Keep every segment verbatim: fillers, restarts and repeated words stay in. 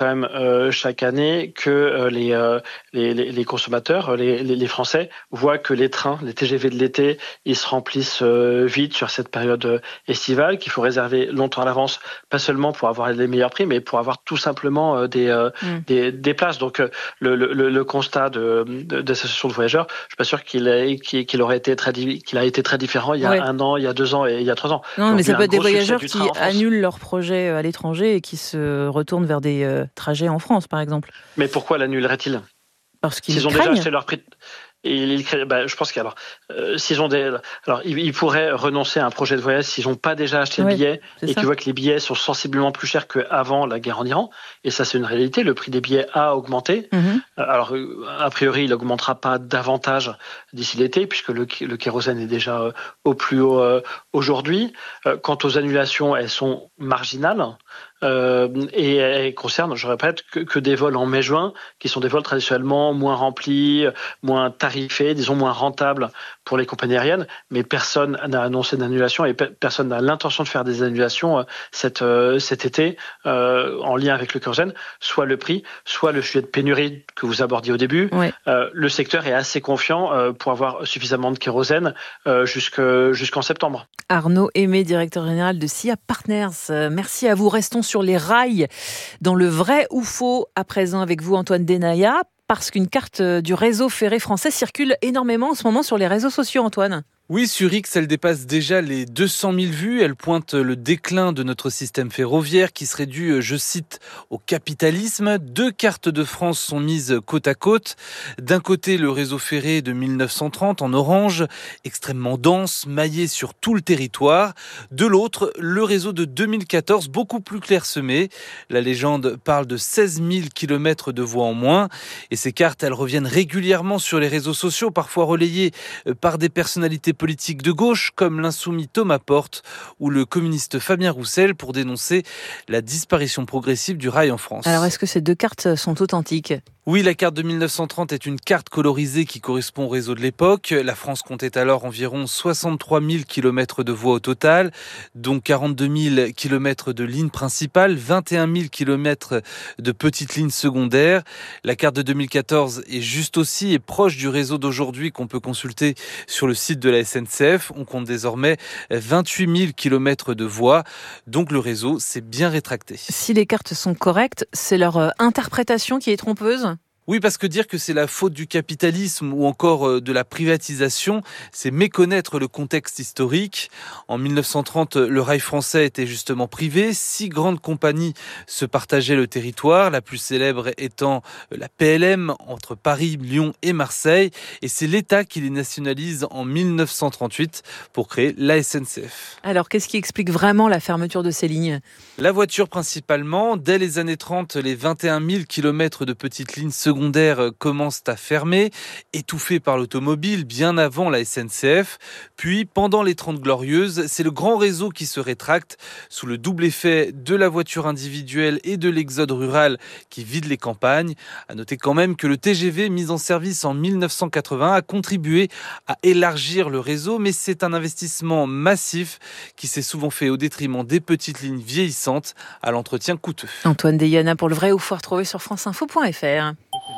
même euh, chaque année que euh, les, euh, les, les les consommateurs, les, les les Français voient que les trains, les T G V de l'été, ils se remplissent euh, vite sur cette période estivale, qu'il faut réserver longtemps à l'avance, pas seulement pour avoir les meilleurs prix, mais pour avoir tout simplement euh, des, euh, mmh. des des places. Donc euh, le, le le constat de, de d'associations de voyageurs, je suis pas sûr qu'il ait, qu'il, qu'il aurait été très qu'il a été très différent il y a ouais. un an, il y a deux ans et il y a trois ans. Non, donc, mais ça peut être des voyageurs qui annulent leurs projets à l'étranger et qui se retournent vers des euh, trajets en France, par exemple. Mais pourquoi l'annuleraient-ils ? Parce qu'ils S'ils ont craignent. déjà acheté leur prix. Et ils créent, bah, je pense qu'alors, euh, s'ils ont des, alors ils, ils pourraient renoncer à un projet de voyage s'ils n'ont pas déjà acheté ouais, le billet et ça. qu'ils voient que les billets sont sensiblement plus chers qu'avant la guerre en Iran. Et ça, c'est une réalité. Le prix des billets a augmenté. Mm-hmm. Alors, a priori, il n'augmentera pas davantage d'ici l'été puisque le, le kérosène est déjà euh, au plus haut euh, aujourd'hui. Euh, quant aux annulations, elles sont marginales. Euh, et elles concernent, je répète, que, que des vols en mai-juin, qui sont des vols traditionnellement moins remplis, moins tarifés, disons moins rentables pour les compagnies aériennes, mais personne n'a annoncé d'annulation et pe- personne n'a l'intention de faire des annulations euh, cet, euh, cet été euh, en lien avec le kérosène, soit le prix, soit le sujet de pénurie que vous abordiez au début. Ouais. Euh, le secteur est assez confiant euh, pour avoir suffisamment de kérosène euh, jusque, jusqu'en septembre. Arnaud Aimé, directeur général de S I A Partners. Euh, merci à vous. Restons sur les rails dans le vrai ou faux à présent avec vous, Antoine Denaya, parce qu'une carte du réseau ferré français circule énormément en ce moment sur les réseaux sociaux, Antoine. Oui, sur X, elle dépasse déjà les deux cent mille vues. Elle pointe le déclin de notre système ferroviaire qui serait dû, je cite, au capitalisme. Deux cartes de France sont mises côte à côte. D'un côté, le réseau ferré de mille neuf cent trente en orange, extrêmement dense, maillé sur tout le territoire. De l'autre, le réseau de deux mille quatorze, beaucoup plus clairsemé. La légende parle de seize mille kilomètres de voies en moins. Et ces cartes, elles reviennent régulièrement sur les réseaux sociaux, parfois relayées par des personnalités politique de gauche comme l'insoumis Thomas Porte ou le communiste Fabien Roussel pour dénoncer la disparition progressive du rail en France. Alors est-ce que ces deux cartes sont authentiques ? Oui, la carte de mille neuf cent trente est une carte colorisée qui correspond au réseau de l'époque. La France comptait alors environ soixante-trois mille kilomètres de voies au total, dont quarante-deux mille kilomètres de lignes principales, vingt et un mille kilomètres de petites lignes secondaires. La carte de deux mille quatorze est juste aussi et proche du réseau d'aujourd'hui qu'on peut consulter sur le site de la S N C F. On compte désormais vingt-huit mille kilomètres de voies, donc le réseau s'est bien rétracté. Si les cartes sont correctes, c'est leur interprétation qui est trompeuse ? Oui, parce que dire que c'est la faute du capitalisme ou encore de la privatisation, c'est méconnaître le contexte historique. En mille neuf cent trente, le rail français était justement privé. Six grandes compagnies se partageaient le territoire, la plus célèbre étant la P L M entre Paris, Lyon et Marseille. Et c'est l'État qui les nationalise en mille neuf cent trente-huit pour créer la S N C F. Alors, qu'est-ce qui explique vraiment la fermeture de ces lignes ? La voiture principalement. Dès les années trente, les vingt et un mille kilomètres de petites lignes secondaires commencent à fermer, étouffés par l'automobile bien avant la S N C F. Puis, pendant les Trente Glorieuses, c'est le grand réseau qui se rétracte sous le double effet de la voiture individuelle et de l'exode rural qui vide les campagnes. À noter quand même que le T G V mis en service en mille neuf cent quatre-vingt a contribué à élargir le réseau, mais c'est un investissement massif qui s'est souvent fait au détriment des petites lignes vieillissantes à l'entretien coûteux. Antoine Deyana pour le vrai ou faux retrouvé sur franceinfo point f r.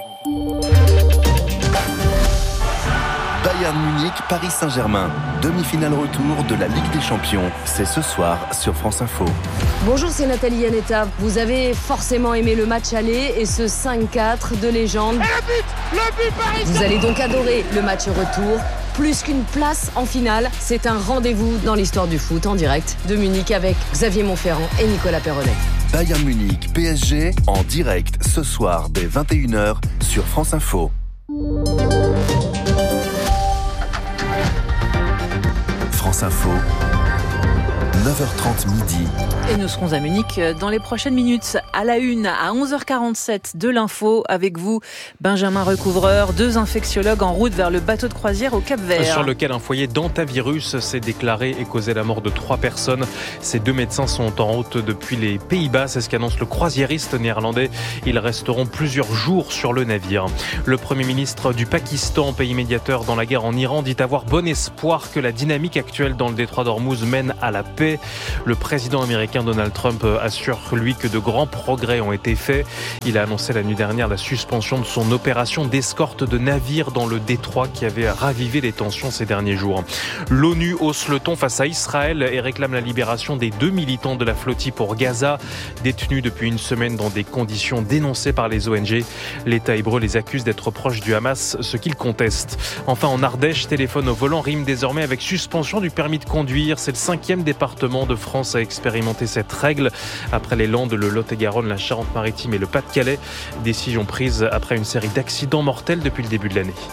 Bayern Munich, Paris Saint-Germain. Demi-finale retour de la Ligue des Champions. C'est ce soir sur France Info. Bonjour, c'est Nathalie Yanetta. Vous avez forcément aimé le match aller et ce cinq quatre de légende. Et le but, le but Paris. Vous allez donc adorer le match retour. Plus qu'une place en finale, c'est un rendez-vous dans l'histoire du foot en direct de Munich avec Xavier Monferrand et Nicolas Perronnet. Bayern Munich, P S G, en direct ce soir dès vingt et une heures sur France Info. France Info, neuf heures trente midi. Et nous serons à Munich dans les prochaines minutes. À la une, à onze heures quarante-sept de l'info, avec vous, Benjamin Recouvreur, deux infectiologues en route vers le bateau de croisière au Cap-Vert. Sur lequel un foyer d'hantavirus s'est déclaré et causé la mort de trois personnes. Ces deux médecins sont en route depuis les Pays-Bas. C'est ce qu'annonce le croisiériste néerlandais. Ils resteront plusieurs jours sur le navire. Le Premier ministre du Pakistan, pays médiateur dans la guerre en Iran, dit avoir bon espoir que la dynamique actuelle dans le détroit d'Ormuz mène à la paix. paix. Le président américain Donald Trump assure, lui, que de grands progrès ont été faits. Il a annoncé la nuit dernière la suspension de son opération d'escorte de navires dans le détroit qui avait ravivé les tensions ces derniers jours. L'ONU hausse le ton face à Israël et réclame la libération des deux militants de la flottille pour Gaza, détenus depuis une semaine dans des conditions dénoncées par les O N G. L'État hébreu les accuse d'être proches du Hamas, ce qu'ils contestent. Enfin, en Ardèche, téléphone au volant rime désormais avec suspension du permis de conduire. C'est le cinquième département de France à expérimenter cette règle, après les Landes, le Lot-et-Garonne, la Charente-Maritime et le Pas-de-Calais. Décision prise après une série d'accidents mortels depuis le début de l'année.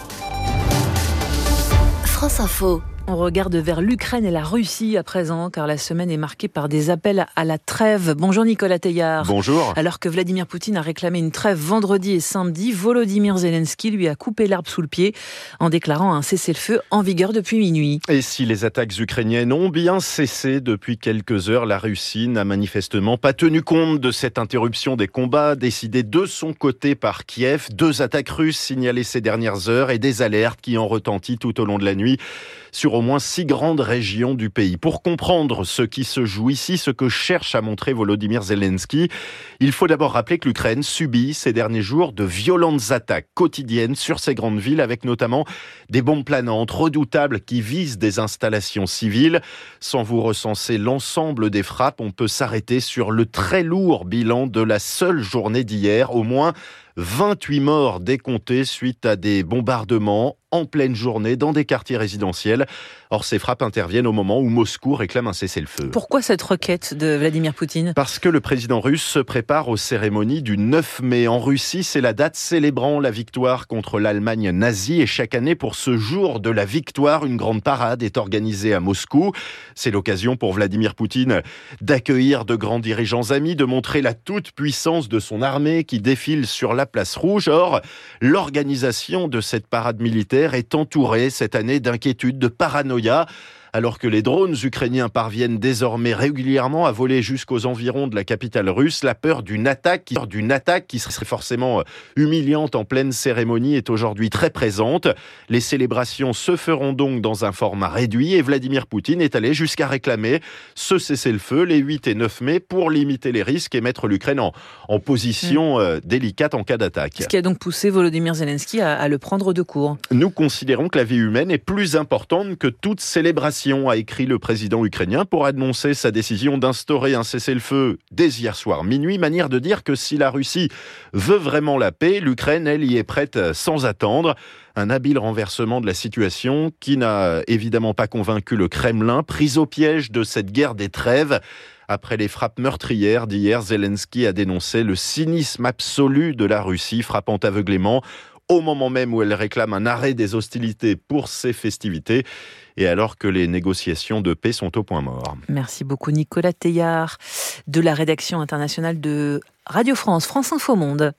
France Info. On regarde vers l'Ukraine et la Russie à présent, car la semaine est marquée par des appels à la trêve. Bonjour Nicolas Teillard. Bonjour. Alors que Vladimir Poutine a réclamé une trêve vendredi et samedi, Volodymyr Zelensky lui a coupé l'herbe sous le pied en déclarant un cessez-le-feu en vigueur depuis minuit. Et si les attaques ukrainiennes ont bien cessé depuis quelques heures, la Russie n'a manifestement pas tenu compte de cette interruption des combats décidée de son côté par Kiev. Deux attaques russes signalées ces dernières heures et des alertes qui ont retenti tout au long de la nuit sur au moins six grandes régions du pays. Pour comprendre ce qui se joue ici, ce que cherche à montrer Volodymyr Zelensky, il faut d'abord rappeler que l'Ukraine subit ces derniers jours de violentes attaques quotidiennes sur ces grandes villes, avec notamment des bombes planantes redoutables qui visent des installations civiles. Sans vous recenser l'ensemble des frappes, on peut s'arrêter sur le très lourd bilan de la seule journée d'hier. Au moins vingt-huit morts décomptés suite à des bombardements en pleine journée dans des quartiers résidentiels. Or, ces frappes interviennent au moment où Moscou réclame un cessez-le-feu. Pourquoi cette requête de Vladimir Poutine ? Parce que le président russe se prépare aux cérémonies du neuf mai. En Russie, c'est la date célébrant la victoire contre l'Allemagne nazie. Et chaque année, pour ce jour de la victoire, une grande parade est organisée à Moscou. C'est l'occasion pour Vladimir Poutine d'accueillir de grands dirigeants amis, de montrer la toute-puissance de son armée qui défile sur la place rouge. Or, l'organisation de cette parade militaire est entourée cette année d'inquiétudes, de paranoïa, alors que les drones ukrainiens parviennent désormais régulièrement à voler jusqu'aux environs de la capitale russe. La peur d'une attaque, d'une attaque qui serait forcément humiliante en pleine cérémonie est aujourd'hui très présente. Les célébrations se feront donc dans un format réduit et Vladimir Poutine est allé jusqu'à réclamer ce cessez-le-feu les huit et neuf mai pour limiter les risques et mettre l'Ukraine en, en position mmh. euh, délicate en cas d'attaque. Ce qui a donc poussé Volodymyr Zelensky à, à le prendre de court. Nous considérons que la vie humaine est plus importante que toute célébration, a écrit le président ukrainien pour annoncer sa décision d'instaurer un cessez-le-feu dès hier soir minuit. Manière de dire que si la Russie veut vraiment la paix, l'Ukraine, elle, y est prête sans attendre. Un habile renversement de la situation qui n'a évidemment pas convaincu le Kremlin, pris au piège de cette guerre des trêves. Après les frappes meurtrières d'hier, Zelensky a dénoncé le cynisme absolu de la Russie, frappant aveuglément au moment même où elle réclame un arrêt des hostilités pour ces festivités et alors que les négociations de paix sont au point mort. Merci beaucoup Nicolas Teillard de la rédaction internationale de Radio France, France Info Monde.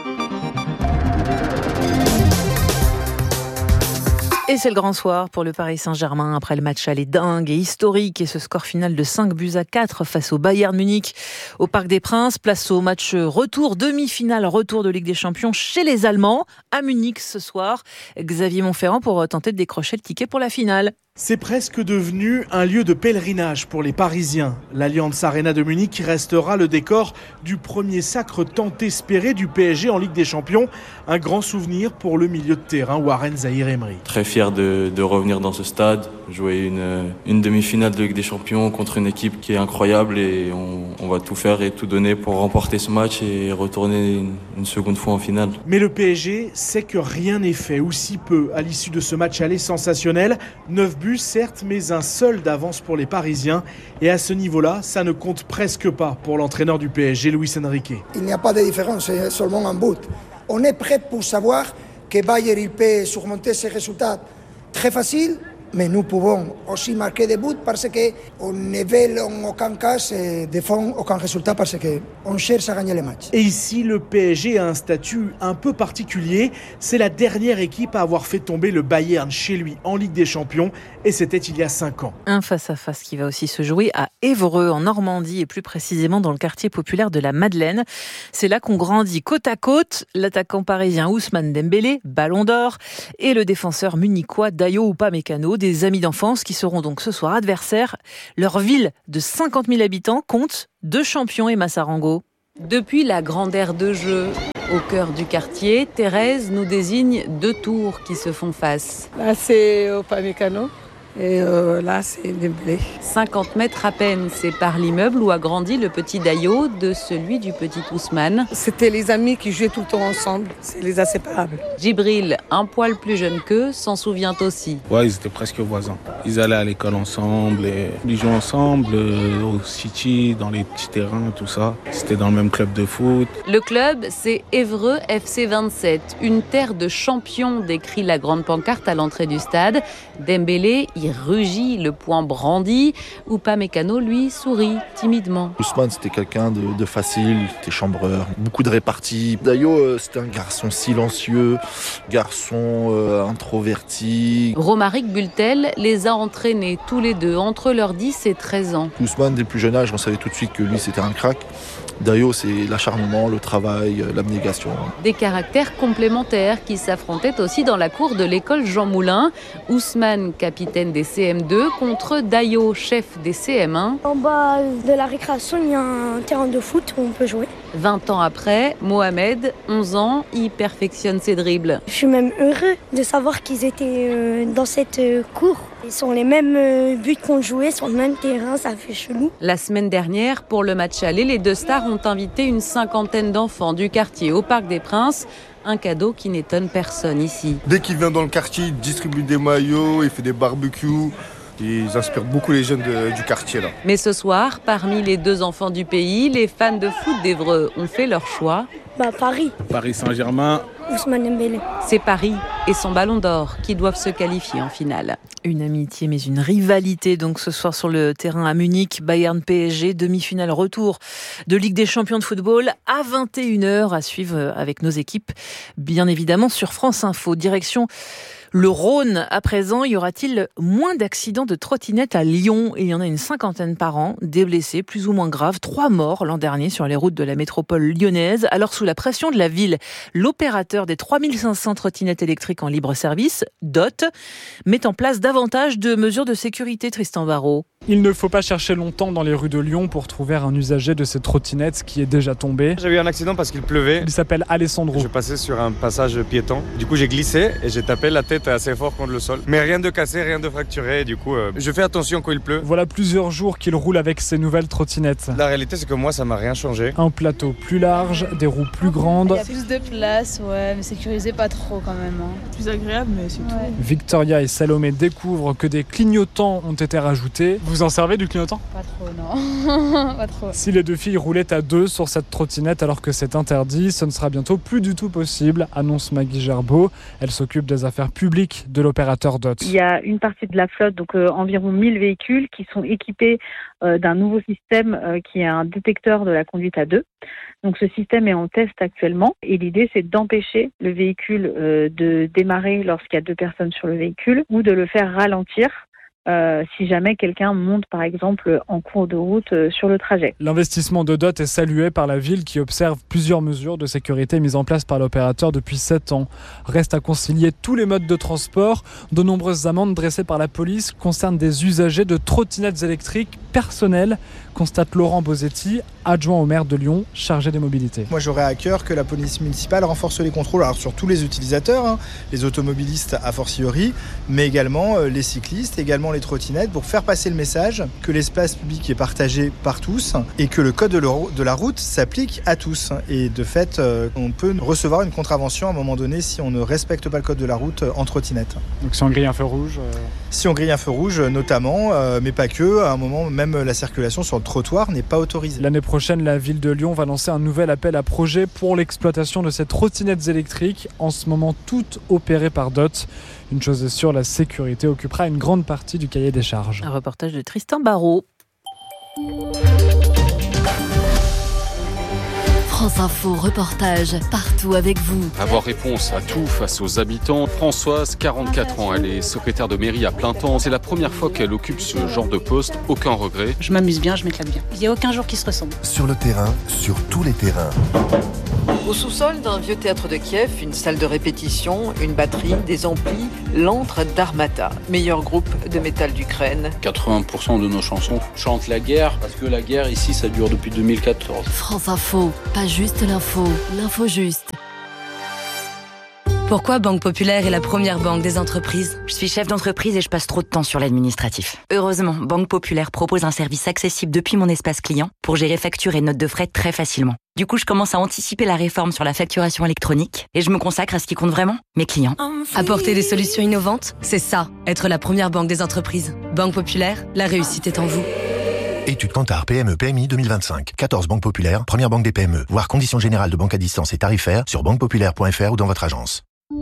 Et c'est le grand soir pour le Paris Saint-Germain après le match aller dingue et historique et ce score final de cinq buts à quatre face au Bayern Munich au Parc des Princes. Place au match retour, demi-finale retour de Ligue des Champions chez les Allemands à Munich ce soir. Xavier Montferrand pour tenter de décrocher le ticket pour la finale. C'est presque devenu un lieu de pèlerinage pour les Parisiens. L'Allianz Arena de Munich restera le décor du premier sacre tant espéré du P S G en Ligue des Champions. Un grand souvenir pour le milieu de terrain Warren Zaïre-Emery. Très fier de, de revenir dans ce stade, jouer une, une demi-finale de Ligue des Champions contre une équipe qui est incroyable et on, on va tout faire et tout donner pour remporter ce match et retourner une, une seconde fois en finale. Mais le P S G sait que rien n'est fait, ou si peu, à l'issue de ce match aller sensationnel. neuf buts certes, mais un seul d'avance pour les Parisiens. Et à ce niveau-là, ça ne compte presque pas pour l'entraîneur du P S G, Luis Enrique. Il n'y a pas de différence, c'est seulement un but. On est prêt pour savoir que Bayern il peut surmonter ces résultats très faciles, mais nous pouvons aussi marquer des buts parce qu'on ne veut en aucun cas défendre aucun résultat parce qu'on cherche à gagner les matchs. Et ici, le P S G a un statut un peu particulier. C'est la dernière équipe à avoir fait tomber le Bayern chez lui en Ligue des Champions et c'était il y a cinq ans. Un face-à-face qui va aussi se jouer à Évreux, en Normandie et plus précisément dans le quartier populaire de la Madeleine. C'est là qu'on grandit côte à côte. L'attaquant parisien Ousmane Dembélé, ballon d'or, et le défenseur munichois Dayo Upamecano, des amis d'enfance qui seront donc ce soir adversaires. Leur ville de cinquante mille habitants compte deux champions, Emma Sarango. Depuis la grande aire de jeu, au cœur du quartier, Thérèse nous désigne deux tours qui se font face. Là, c'est au Upamecano. Et euh, là, c'est Dembélé. cinquante mètres à peine séparent l'immeuble où a grandi le petit Dayo de celui du petit Ousmane. C'était les amis qui jouaient tout le temps ensemble. C'est les inséparables. Djibril, un poil plus jeune qu'eux, s'en souvient aussi. Ouais, ils étaient presque voisins. Ils allaient à l'école ensemble. Et ils jouaient ensemble euh, au City, dans les petits terrains, tout ça. C'était dans le même club de foot. Le club, c'est Évreux F C vingt-sept. Une terre de champions, décrit la grande pancarte à l'entrée du stade. Dembélé y rugit, le poing brandi. Upamecano, lui, sourit timidement. Ousmane, c'était quelqu'un de, de facile, c'était chambreur, beaucoup de réparties. Dayo, euh, c'était un garçon silencieux, garçon euh, introverti. Romaric Bultel les a entraînés tous les deux entre leurs dix et treize ans. Ousmane, dès le plus jeune âge, on savait tout de suite que lui, c'était un crack. Dayo, c'est l'acharnement, le travail, l'abnégation. Des caractères complémentaires qui s'affrontaient aussi dans la cour de l'école Jean Moulin. Ousmane, capitaine des C M deux, contre Dayo, chef des C M un. En bas de la récréation, il y a un terrain de foot où on peut jouer. vingt ans après, Mohamed, onze ans, y perfectionne ses dribbles. Je suis même heureux de savoir qu'ils étaient dans cette cour. Ils sont les mêmes buts qu'on jouait sur le même terrain, ça fait chelou. La semaine dernière, pour le match aller, les deux stars ont invité une cinquantaine d'enfants du quartier au Parc des Princes. Un cadeau qui n'étonne personne ici. Dès qu'il vient dans le quartier, il distribue des maillots, il fait des barbecues. Ils inspirent beaucoup les jeunes de, du quartier là. Mais ce soir, parmi les deux enfants du pays, les fans de foot d'Évreux ont fait leur choix. Bah Paris. Paris Saint-Germain. Ousmane Dembélé. C'est Paris et son ballon d'or qui doivent se qualifier en finale. Une amitié mais une rivalité donc ce soir sur le terrain à Munich. Bayern P S G, demi-finale retour de Ligue des Champions de football à vingt et une heures à suivre avec nos équipes bien évidemment sur France Info. Direction le Rhône, à présent, y aura-t-il moins d'accidents de trottinettes à Lyon? Il y en a une cinquantaine par an, des blessés plus ou moins graves, trois morts l'an dernier sur les routes de la métropole lyonnaise. Alors sous la pression de la ville, l'opérateur des trois mille cinq cents trottinettes électriques en libre service, D O T, met en place davantage de mesures de sécurité, Tristan Barraud. Il ne faut pas chercher longtemps dans les rues de Lyon pour trouver un usager de ces trottinettes qui est déjà tombé. J'ai eu un accident parce qu'il pleuvait. Il s'appelle Alessandro. Je passais sur un passage piéton. Du coup, j'ai glissé et j'ai tapé la tête assez fort contre le sol. Mais rien de cassé, rien de fracturé. Du coup, euh, je fais attention quand il pleut. Voilà plusieurs jours qu'il roule avec ces nouvelles trottinettes. La réalité, c'est que moi, ça m'a rien changé. Un plateau plus large, des roues plus grandes. Il y a plus de place, ouais, mais sécurisé pas trop quand même. Hein. Plus agréable, mais c'est ouais. tout. Victoria et Salomé découvrent que des clignotants ont été rajoutés. Vous en servez du clignotant ? Pas trop, non. Pas trop. Si les deux filles roulaient à deux sur cette trottinette alors que c'est interdit, ce ne sera bientôt plus du tout possible, annonce Maggie Gerbeau. Elle s'occupe des affaires publiques de l'opérateur D O T. Il y a une partie de la flotte, donc euh, environ mille véhicules, qui sont équipés euh, d'un nouveau système euh, qui est un détecteur de la conduite à deux. Donc ce système est en test actuellement et l'idée c'est d'empêcher le véhicule euh, de démarrer lorsqu'il y a deux personnes sur le véhicule ou de le faire ralentir. Euh, si jamais quelqu'un monte par exemple en cours de route euh, sur le trajet. L'investissement de D O T est salué par la ville qui observe plusieurs mesures de sécurité mises en place par l'opérateur depuis sept ans. Reste à concilier tous les modes de transport. De nombreuses amendes dressées par la police concernent des usagers de trottinettes électriques personnelles, constate Laurent Bosetti, adjoint au maire de Lyon, chargé des mobilités. Moi j'aurais à cœur que la police municipale renforce les contrôles alors sur tous les utilisateurs, hein, les automobilistes a fortiori, mais également euh, les cyclistes, également les trottinettes, pour faire passer le message que l'espace public est partagé par tous et que le code de la route s'applique à tous. Et de fait, euh, on peut recevoir une contravention à un moment donné si on ne respecte pas le code de la route en trottinette. Donc si on grille un feu rouge euh... Si on grille un feu rouge notamment, euh, mais pas que, à un moment même la circulation sur le trottoir n'est pas autorisée. L'année prochaine, la ville de Lyon va lancer un nouvel appel à projet pour l'exploitation de ces trottinettes électriques, en ce moment toutes opérées par D O T. Une chose est sûre, la sécurité occupera une grande partie du cahier des charges. Un reportage de Tristan Barraud. France Info, reportage partout avec vous. Avoir réponse à tout face aux habitants. Françoise, quarante-quatre ans, elle est secrétaire de mairie à plein temps. C'est la première fois qu'elle occupe ce genre de poste. Aucun regret. Je m'amuse bien, je m'éclate bien. Il n'y a aucun jour qui se ressemble. Sur le terrain, sur tous les terrains. Au sous-sol d'un vieux théâtre de Kiev, une salle de répétition, une batterie, des amplis, l'antre d'Armata, meilleur groupe de métal d'Ukraine. quatre-vingts pour cent de nos chansons chantent la guerre, parce que la guerre ici, ça dure depuis deux mille quatorze. France Info, pas juste l'info, l'info juste. Pourquoi Banque Populaire est la première banque des entreprises ? Je suis chef d'entreprise et je passe trop de temps sur l'administratif. Heureusement, Banque Populaire propose un service accessible depuis mon espace client pour gérer factures et notes de frais très facilement. Du coup, je commence à anticiper la réforme sur la facturation électronique et je me consacre à ce qui compte vraiment, mes clients. Apporter des solutions innovantes, c'est ça, être la première banque des entreprises. Banque Populaire, la réussite est en vous. Étude Kantar P M E P M I deux mille vingt-cinq. quatorze banques populaires, première banque des P M E. Voir conditions générales de banque à distance et tarifaires sur banque populaire point f r ou dans votre agence.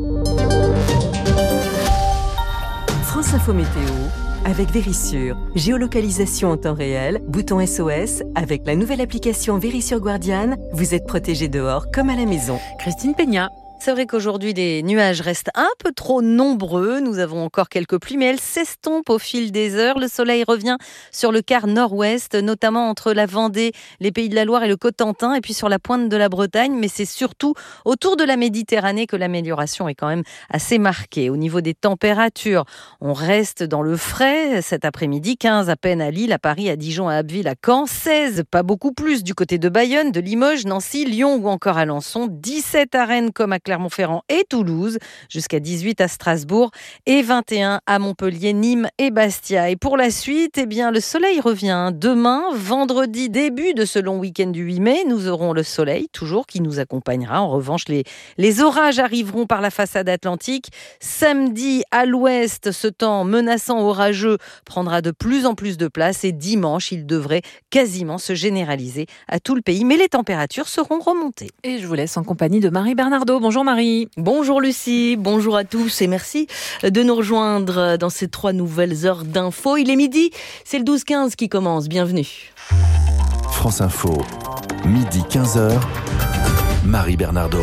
France Info Météo avec Vérissure. Géolocalisation en temps réel, bouton S O S. Avec la nouvelle application Vérissure Guardian, vous êtes protégé dehors comme à la maison. Christine Peña. C'est vrai qu'aujourd'hui, les nuages restent un peu trop nombreux. Nous avons encore quelques pluies, mais elles s'estompent au fil des heures. Le soleil revient sur le quart nord-ouest, notamment entre la Vendée, les Pays de la Loire et le Cotentin, et puis sur la pointe de la Bretagne. Mais c'est surtout autour de la Méditerranée que l'amélioration est quand même assez marquée. Au niveau des températures, on reste dans le frais cet après-midi. quinze à peine à Lille, à Paris, à Dijon, à Abbeville, à Caen. seize, pas beaucoup plus, du côté de Bayonne, de Limoges, Nancy, Lyon ou encore à Alençon. dix-sept à Rennes comme à Clermont-Ferrand et Toulouse, jusqu'à dix-huit à Strasbourg et vingt et un à Montpellier, Nîmes et Bastia. Et pour la suite, eh bien, le soleil revient demain, vendredi, début de ce long week-end du huit mai. Nous aurons le soleil, toujours, qui nous accompagnera. En revanche, les, les orages arriveront par la façade atlantique. Samedi, à l'ouest, ce temps menaçant orageux prendra de plus en plus de place et dimanche, il devrait quasiment se généraliser à tout le pays. Mais les températures seront remontées. Et je vous laisse en compagnie de Marie Bernardo. Bonjour Marie. Bonjour Lucie, bonjour à tous et merci de nous rejoindre dans ces trois nouvelles heures d'info. Il est midi, c'est le douze quinze qui commence, bienvenue. France Info, midi quinze heures, Marie Bernardo.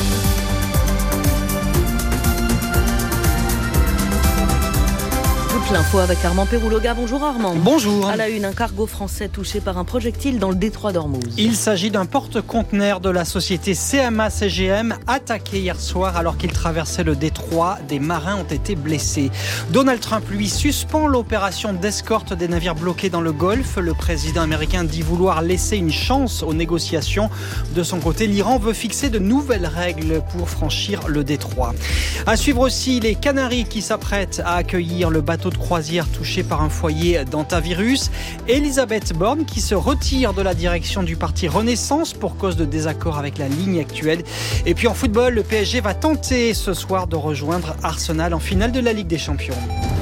L'info avec Armand Pérouloga. Bonjour Armand. Bonjour. À la une, un cargo français touché par un projectile dans le détroit d'Ormuz. Il s'agit d'un porte-conteneur de la société C M A C G M attaqué hier soir alors qu'il traversait le détroit. Des marins ont été blessés. Donald Trump, lui, suspend l'opération d'escorte des navires bloqués dans le Golfe. Le président américain dit vouloir laisser une chance aux négociations. De son côté, l'Iran veut fixer de nouvelles règles pour franchir le détroit. À suivre aussi les Canaries qui s'apprêtent à accueillir le bateau de croisière touché par un foyer d'hantavirus. Elisabeth Borne qui se retire de la direction du parti Renaissance pour cause de désaccord avec la ligne actuelle. Et puis en football, le P S G va tenter ce soir de rejoindre Arsenal en finale de la Ligue des Champions.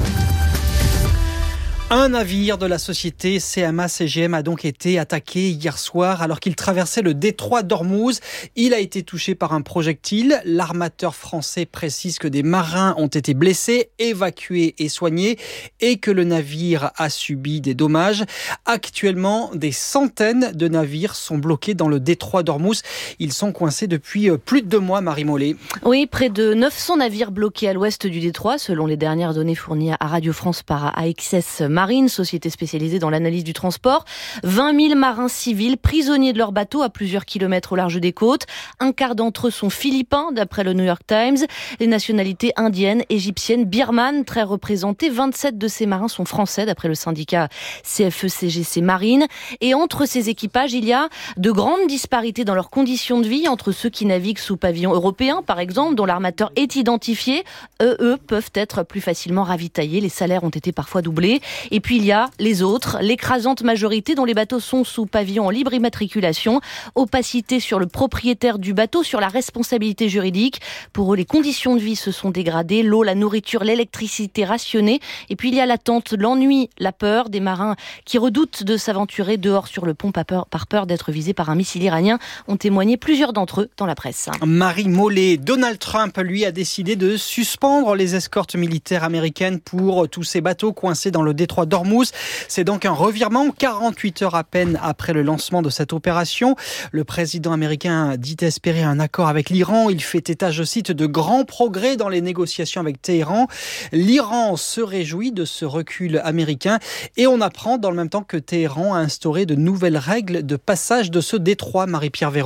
Un navire de la société C M A C G M a donc été attaqué hier soir alors qu'il traversait le détroit d'Ormuz. Il a été touché par un projectile. L'armateur français précise que des marins ont été blessés, évacués et soignés et que le navire a subi des dommages. Actuellement, des centaines de navires sont bloqués dans le détroit d'Ormuz. Ils sont coincés depuis plus de deux mois, Marie Mollet. Oui, près de neuf cents navires bloqués à l'ouest du détroit, selon les dernières données fournies à Radio France par A X S Marine, société spécialisée dans l'analyse du transport. vingt mille marins civils prisonniers de leur bateau à plusieurs kilomètres au large des côtes. Un quart d'entre eux sont philippins, d'après le New York Times. Les nationalités indiennes, égyptiennes, birmanes, très représentées. vingt-sept de ces marins sont français, d'après le syndicat C F E C G C Marine. Et entre ces équipages, il y a de grandes disparités dans leurs conditions de vie entre ceux qui naviguent sous pavillon européen, par exemple, dont l'armateur est identifié. Eux, eux peuvent être plus facilement ravitaillés. Les salaires ont été parfois doublés. Et puis, il y a les autres, l'écrasante majorité dont les bateaux sont sous pavillon en libre immatriculation. Opacité sur le propriétaire du bateau, sur la responsabilité juridique. Pour eux, les conditions de vie se sont dégradées. L'eau, la nourriture, l'électricité rationnée. Et puis, il y a l'attente, l'ennui, la peur des marins qui redoutent de s'aventurer dehors sur le pont par peur, par peur d'être visés par un missile iranien. Ont témoigné plusieurs d'entre eux dans la presse. Marie Mollet, Donald Trump, lui, a décidé de suspendre les escortes militaires américaines pour tous ces bateaux coincés dans le détroit d'Ormuz. C'est donc un revirement quarante-huit heures à peine après le lancement de cette opération. Le président américain dit espérer un accord avec l'Iran. Il fait état, je cite, de grands progrès dans les négociations avec Téhéran. L'Iran se réjouit de ce recul américain et on apprend dans le même temps que Téhéran a instauré de nouvelles règles de passage de ce détroit, Marie-Pierre Véraud.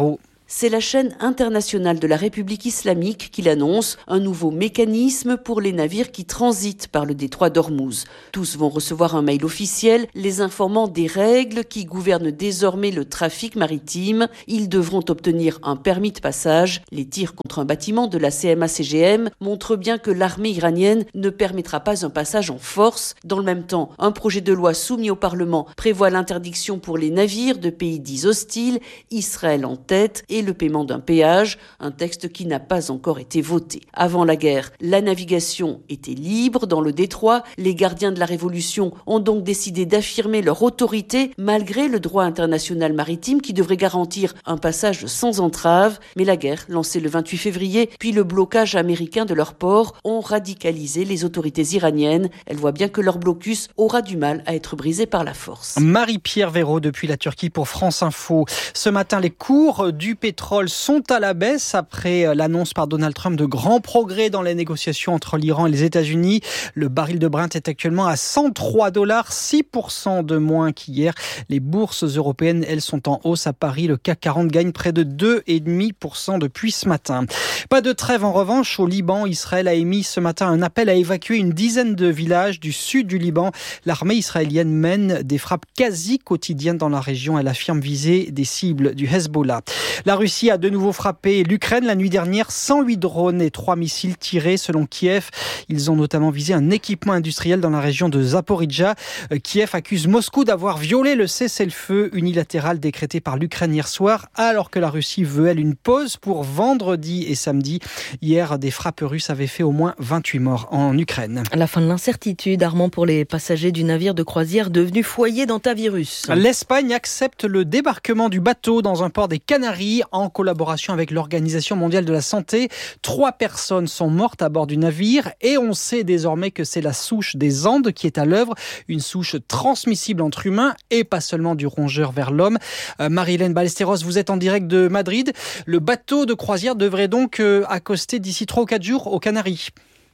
C'est la chaîne internationale de la République islamique qui l'annonce, un nouveau mécanisme pour les navires qui transitent par le détroit d'Ormuz. Tous vont recevoir un mail officiel les informant des règles qui gouvernent désormais le trafic maritime. Ils devront obtenir un permis de passage. Les tirs contre un bâtiment de la C M A C G M montrent bien que l'armée iranienne ne permettra pas un passage en force. Dans le même temps, un projet de loi soumis au Parlement prévoit l'interdiction pour les navires de pays dits hostiles, Israël en tête, et le paiement d'un péage, un texte qui n'a pas encore été voté. Avant la guerre, la navigation était libre dans le détroit. Les gardiens de la Révolution ont donc décidé d'affirmer leur autorité malgré le droit international maritime qui devrait garantir un passage sans entrave. Mais la guerre, lancée le vingt-huit février, puis le blocage américain de leur port ont radicalisé les autorités iraniennes. Elles voient bien que leur blocus aura du mal à être brisé par la force. Marie-Pierre Véraud depuis la Turquie pour France Info. Ce matin, les cours du pétrole sont à la baisse après l'annonce par Donald Trump de grands progrès dans les négociations entre l'Iran et les États-Unis. Le baril de Brent est actuellement à cent trois dollars, six pour cent de moins qu'hier. Les bourses européennes, elles, sont en hausse. À Paris, le C A C quarante gagne près de deux virgule cinq pour cent depuis ce matin. Pas de trêve en revanche au Liban. Israël a émis ce matin un appel à évacuer une dizaine de villages du sud du Liban. L'armée israélienne mène des frappes quasi quotidiennes dans la région. Elle affirme viser des cibles du Hezbollah. La Russie a de nouveau frappé l'Ukraine la nuit dernière. cent huit drones et trois missiles tirés selon Kiev. Ils ont notamment visé un équipement industriel dans la région de Zaporijjia. Kiev accuse Moscou d'avoir violé le cessez-le-feu unilatéral décrété par l'Ukraine hier soir, alors que la Russie veut, elle, une pause pour vendredi et samedi. Hier, des frappes russes avaient fait au moins vingt-huit morts en Ukraine. À la fin de l'incertitude, Armand, pour les passagers du navire de croisière devenu foyer d'antavirus. L'Espagne accepte le débarquement du bateau dans un port des Canaries en collaboration avec l'Organisation mondiale de la santé. Trois personnes sont mortes à bord du navire et on sait désormais que c'est la souche des Andes qui est à l'œuvre, une souche transmissible entre humains et pas seulement du rongeur vers l'homme. Euh, Marie-Hélène Ballesteros, vous êtes en direct de Madrid. Le bateau de croisière devrait donc euh, accoster d'ici trois ou quatre jours aux Canaries.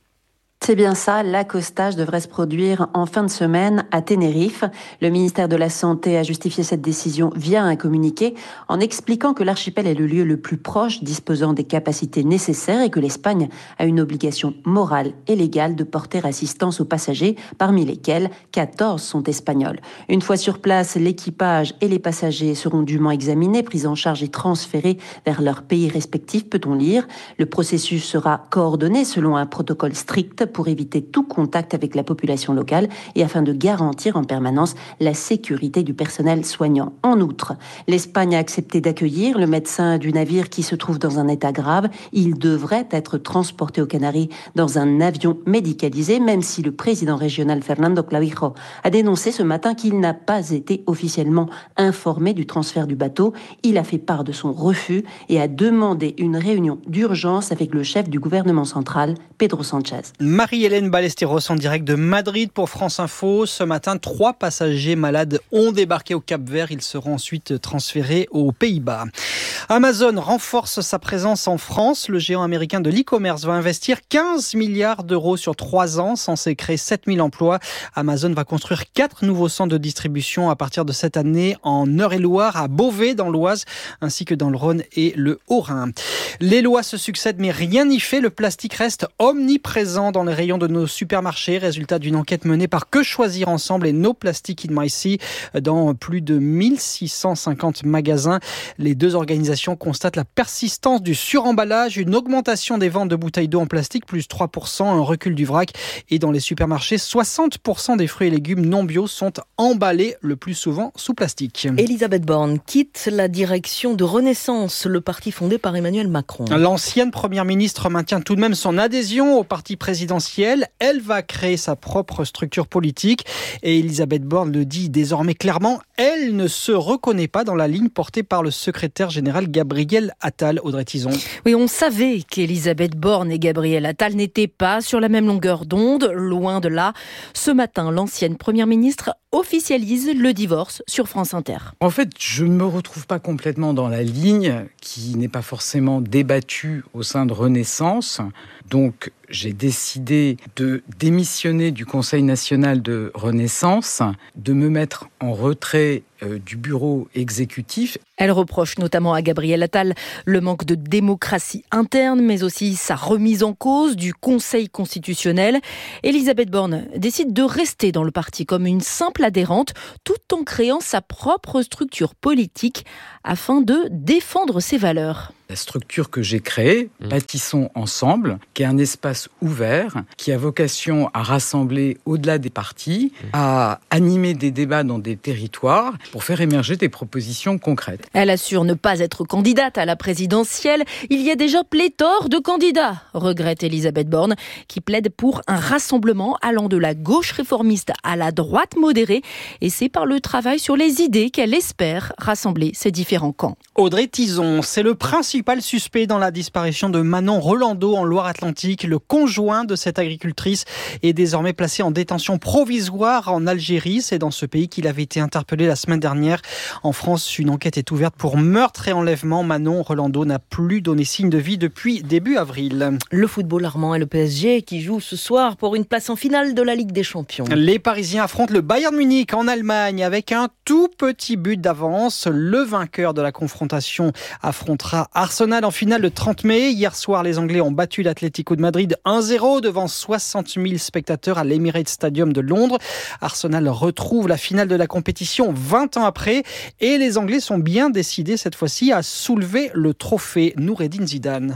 C'est bien ça, l'accostage devrait se produire en fin de semaine à Tenerife. Le ministère de la Santé a justifié cette décision via un communiqué en expliquant que l'archipel est le lieu le plus proche disposant des capacités nécessaires et que l'Espagne a une obligation morale et légale de porter assistance aux passagers, parmi lesquels quatorze sont espagnols. Une fois sur place, l'équipage et les passagers seront dûment examinés, pris en charge et transférés vers leur pays respectif, peut-on lire. Le processus sera coordonné selon un protocole strict pour éviter tout contact avec la population locale et afin de garantir en permanence la sécurité du personnel soignant. En outre, l'Espagne a accepté d'accueillir le médecin du navire qui se trouve dans un état grave. Il devrait être transporté aux Canaries dans un avion médicalisé, même si le président régional Fernando Clavijo a dénoncé ce matin qu'il n'a pas été officiellement informé du transfert du bateau. Il a fait part de son refus et a demandé une réunion d'urgence avec le chef du gouvernement central, Pedro Sánchez. Marie-Hélène Ballesteros en direct de Madrid pour France Info. Ce matin, trois passagers malades ont débarqué au Cap-Vert. Ils seront ensuite transférés aux Pays-Bas. Amazon renforce sa présence en France. Le géant américain de l'e-commerce va investir quinze milliards d'euros sur trois ans, censé créer sept mille emplois. Amazon va construire quatre nouveaux centres de distribution à partir de cette année en Eure-et-Loire, à Beauvais dans l'Oise, ainsi que dans le Rhône et le Haut-Rhin. Les lois se succèdent, mais rien n'y fait. Le plastique reste omniprésent dans les rayons de nos supermarchés. Résultat d'une enquête menée par Que Choisir Ensemble et No Plastic in My Sea dans plus de mille six cent cinquante magasins. Les deux organisations constatent la persistance du suremballage, une augmentation des ventes de bouteilles d'eau en plastique, plus trois pour cent, un recul du vrac. Et dans les supermarchés, soixante pour cent des fruits et légumes non bio sont emballés, le plus souvent sous plastique. Elisabeth Borne quitte la direction de Renaissance, le parti fondé par Emmanuel Macron. L'ancienne première ministre maintient tout de même son adhésion au parti présidentiel. Elle va créer sa propre structure politique. Et Elisabeth Borne le dit désormais clairement, elle ne se reconnaît pas dans la ligne portée par le secrétaire général Gabriel Attal. Audrey Tison. Oui, on savait qu'Elisabeth Borne et Gabriel Attal n'étaient pas sur la même longueur d'onde, loin de là. Ce matin, l'ancienne première ministre officialise le divorce sur France Inter. En fait, je ne me retrouve pas complètement dans la ligne qui n'est pas forcément débattue au sein de Renaissance. Donc, j'ai décidé décidé de démissionner du Conseil national de Renaissance, de me mettre en retrait euh, du bureau exécutif. Elle reproche notamment à Gabriel Attal le manque de démocratie interne, mais aussi sa remise en cause du Conseil constitutionnel. Elisabeth Borne décide de rester dans le parti comme une simple adhérente, tout en créant sa propre structure politique afin de défendre ses valeurs. La structure que j'ai créée, mmh. Bâtissons ensemble, qui est un espace ouvert, qui a vocation à rassembler au-delà des partis, mmh. à animer des débats dans des territoires pour faire émerger des propositions concrètes. Elle assure ne pas être candidate à la présidentielle. Il y a déjà pléthore de candidats, regrette Elisabeth Borne, qui plaide pour un rassemblement allant de la gauche réformiste à la droite modérée. Et c'est par le travail sur les idées qu'elle espère rassembler ces différents camps. Audrey Tizon, c'est le principal suspect dans la disparition de Manon Rolando en Loire-Atlantique. Le conjoint de cette agricultrice est désormais placé en détention provisoire en Algérie. C'est dans ce pays qu'il avait été interpellé la semaine dernière. En France, une enquête est ouverte pour meurtre et enlèvement. Manon Rolando n'a plus donné signe de vie depuis début avril. Le football armand et le P S G qui jouent ce soir pour une place en finale de la Ligue des Champions. Les Parisiens affrontent le Bayern Munich en Allemagne avec un tout petit but d'avance. Le vainqueur de la confrontation affrontera Arsenal en finale le trente mai. Hier soir, les Anglais ont battu l'Atlético de Madrid un zéro devant soixante mille spectateurs à l'Emirates Stadium de Londres. Arsenal retrouve la finale de la compétition vingt ans après et les Anglais sont bien décidés cette fois-ci à soulever le trophée. Noureddine Zidane.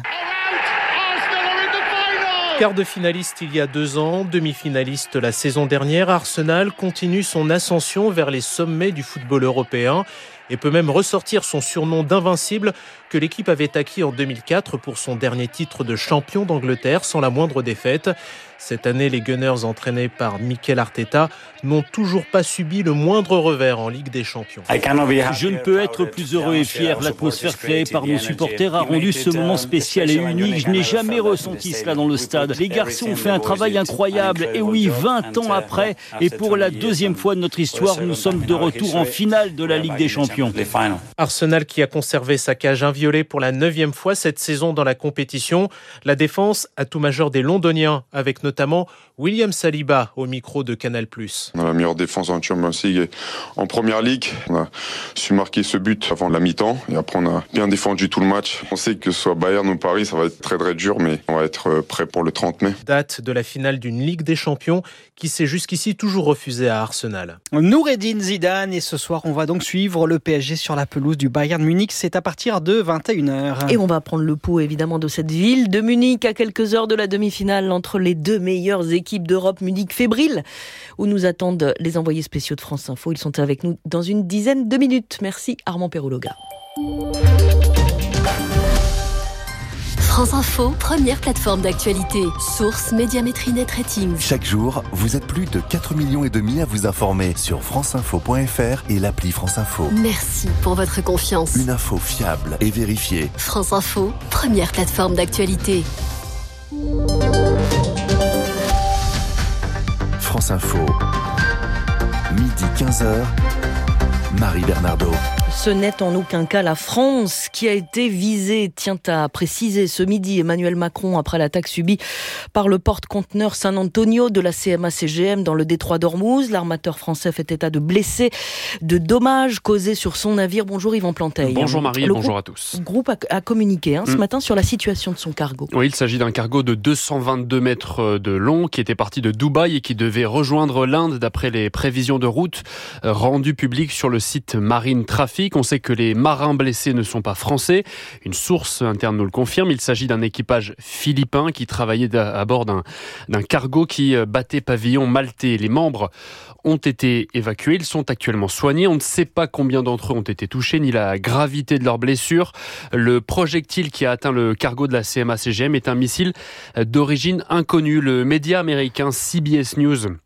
Quart de finaliste il y a deux ans, demi-finaliste la saison dernière, Arsenal continue son ascension vers les sommets du football européen et peut même ressortir son surnom d'invincible que l'équipe avait acquis en deux mille quatre pour son dernier titre de champion d'Angleterre sans la moindre défaite. Cette année, les Gunners entraînés par Mikel Arteta n'ont toujours pas subi le moindre revers en Ligue des Champions. Je ne peux être plus heureux et fier. L'atmosphère créée par nos supporters a rendu ce moment spécial et unique. Je n'ai jamais ressenti cela dans le stade. Les garçons ont fait un travail incroyable. Et oui, vingt ans après, et pour la deuxième fois de notre histoire, nous sommes de retour en finale de la Ligue des Champions. Arsenal qui a conservé sa cage inviolée pour la neuvième fois cette saison dans la compétition. La défense, atout majeur des Londoniens, avec notamment William Saliba au micro de Canal plus. On a la meilleure défense en Champions League et en Première Ligue. On a su marquer ce but avant la mi-temps et après on a bien défendu tout le match. On sait que ce soit Bayern ou Paris, ça va être très très dur, mais on va être prêt pour le trente mai. Date de la finale d'une Ligue des Champions qui s'est jusqu'ici toujours refusée à Arsenal. Noureddine Zidane et ce soir on va donc suivre le P S G sur la pelouse du Bayern Munich. C'est à partir de vingt et une heures. Et on va prendre le pouls évidemment de cette ville de Munich à quelques heures de la demi-finale entre les deux meilleures équipes d'Europe. Munich fébrile où nous attendent les envoyés spéciaux de France Info. Ils sont avec nous dans une dizaine de minutes. Merci Armand Perrouloga. France Info, première plateforme d'actualité. Source Médiamétrie Net Ratings. Chaque jour, vous êtes plus de quatre millions et demi à vous informer sur franceinfo point f r et l'appli France Info. Merci pour votre confiance. Une info fiable et vérifiée. France Info, première plateforme d'actualité. France Info, midi quinze heures, Marie Bernardo. Ce n'est en aucun cas la France qui a été visée, tient à préciser ce midi Emmanuel Macron après l'attaque subie par le porte-conteneur San Antonio de la C M A C G M dans le détroit d'Ormuz. L'armateur français fait état de blessés, de dommages causés sur son navire. Bonjour Yvan Planteil. Bonjour Marie, le bonjour groupe, à tous. Le groupe a, a communiqué hein, ce mmh. matin sur la situation de son cargo. Oui, il s'agit d'un cargo de deux cent vingt-deux mètres de long qui était parti de Dubaï et qui devait rejoindre l'Inde d'après les prévisions de route rendues publiques sur le site Marine Traffic. On sait que les marins blessés ne sont pas français. Une source interne nous le confirme. Il s'agit d'un équipage philippin qui travaillait à bord d'un, d'un cargo qui battait pavillon maltais. Les membres ont été évacués. Ils sont actuellement soignés. On ne sait pas combien d'entre eux ont été touchés, ni la gravité de leurs blessures. Le projectile qui a atteint le cargo de la C M A C G M est un missile d'origine inconnue. Le média américain C B S News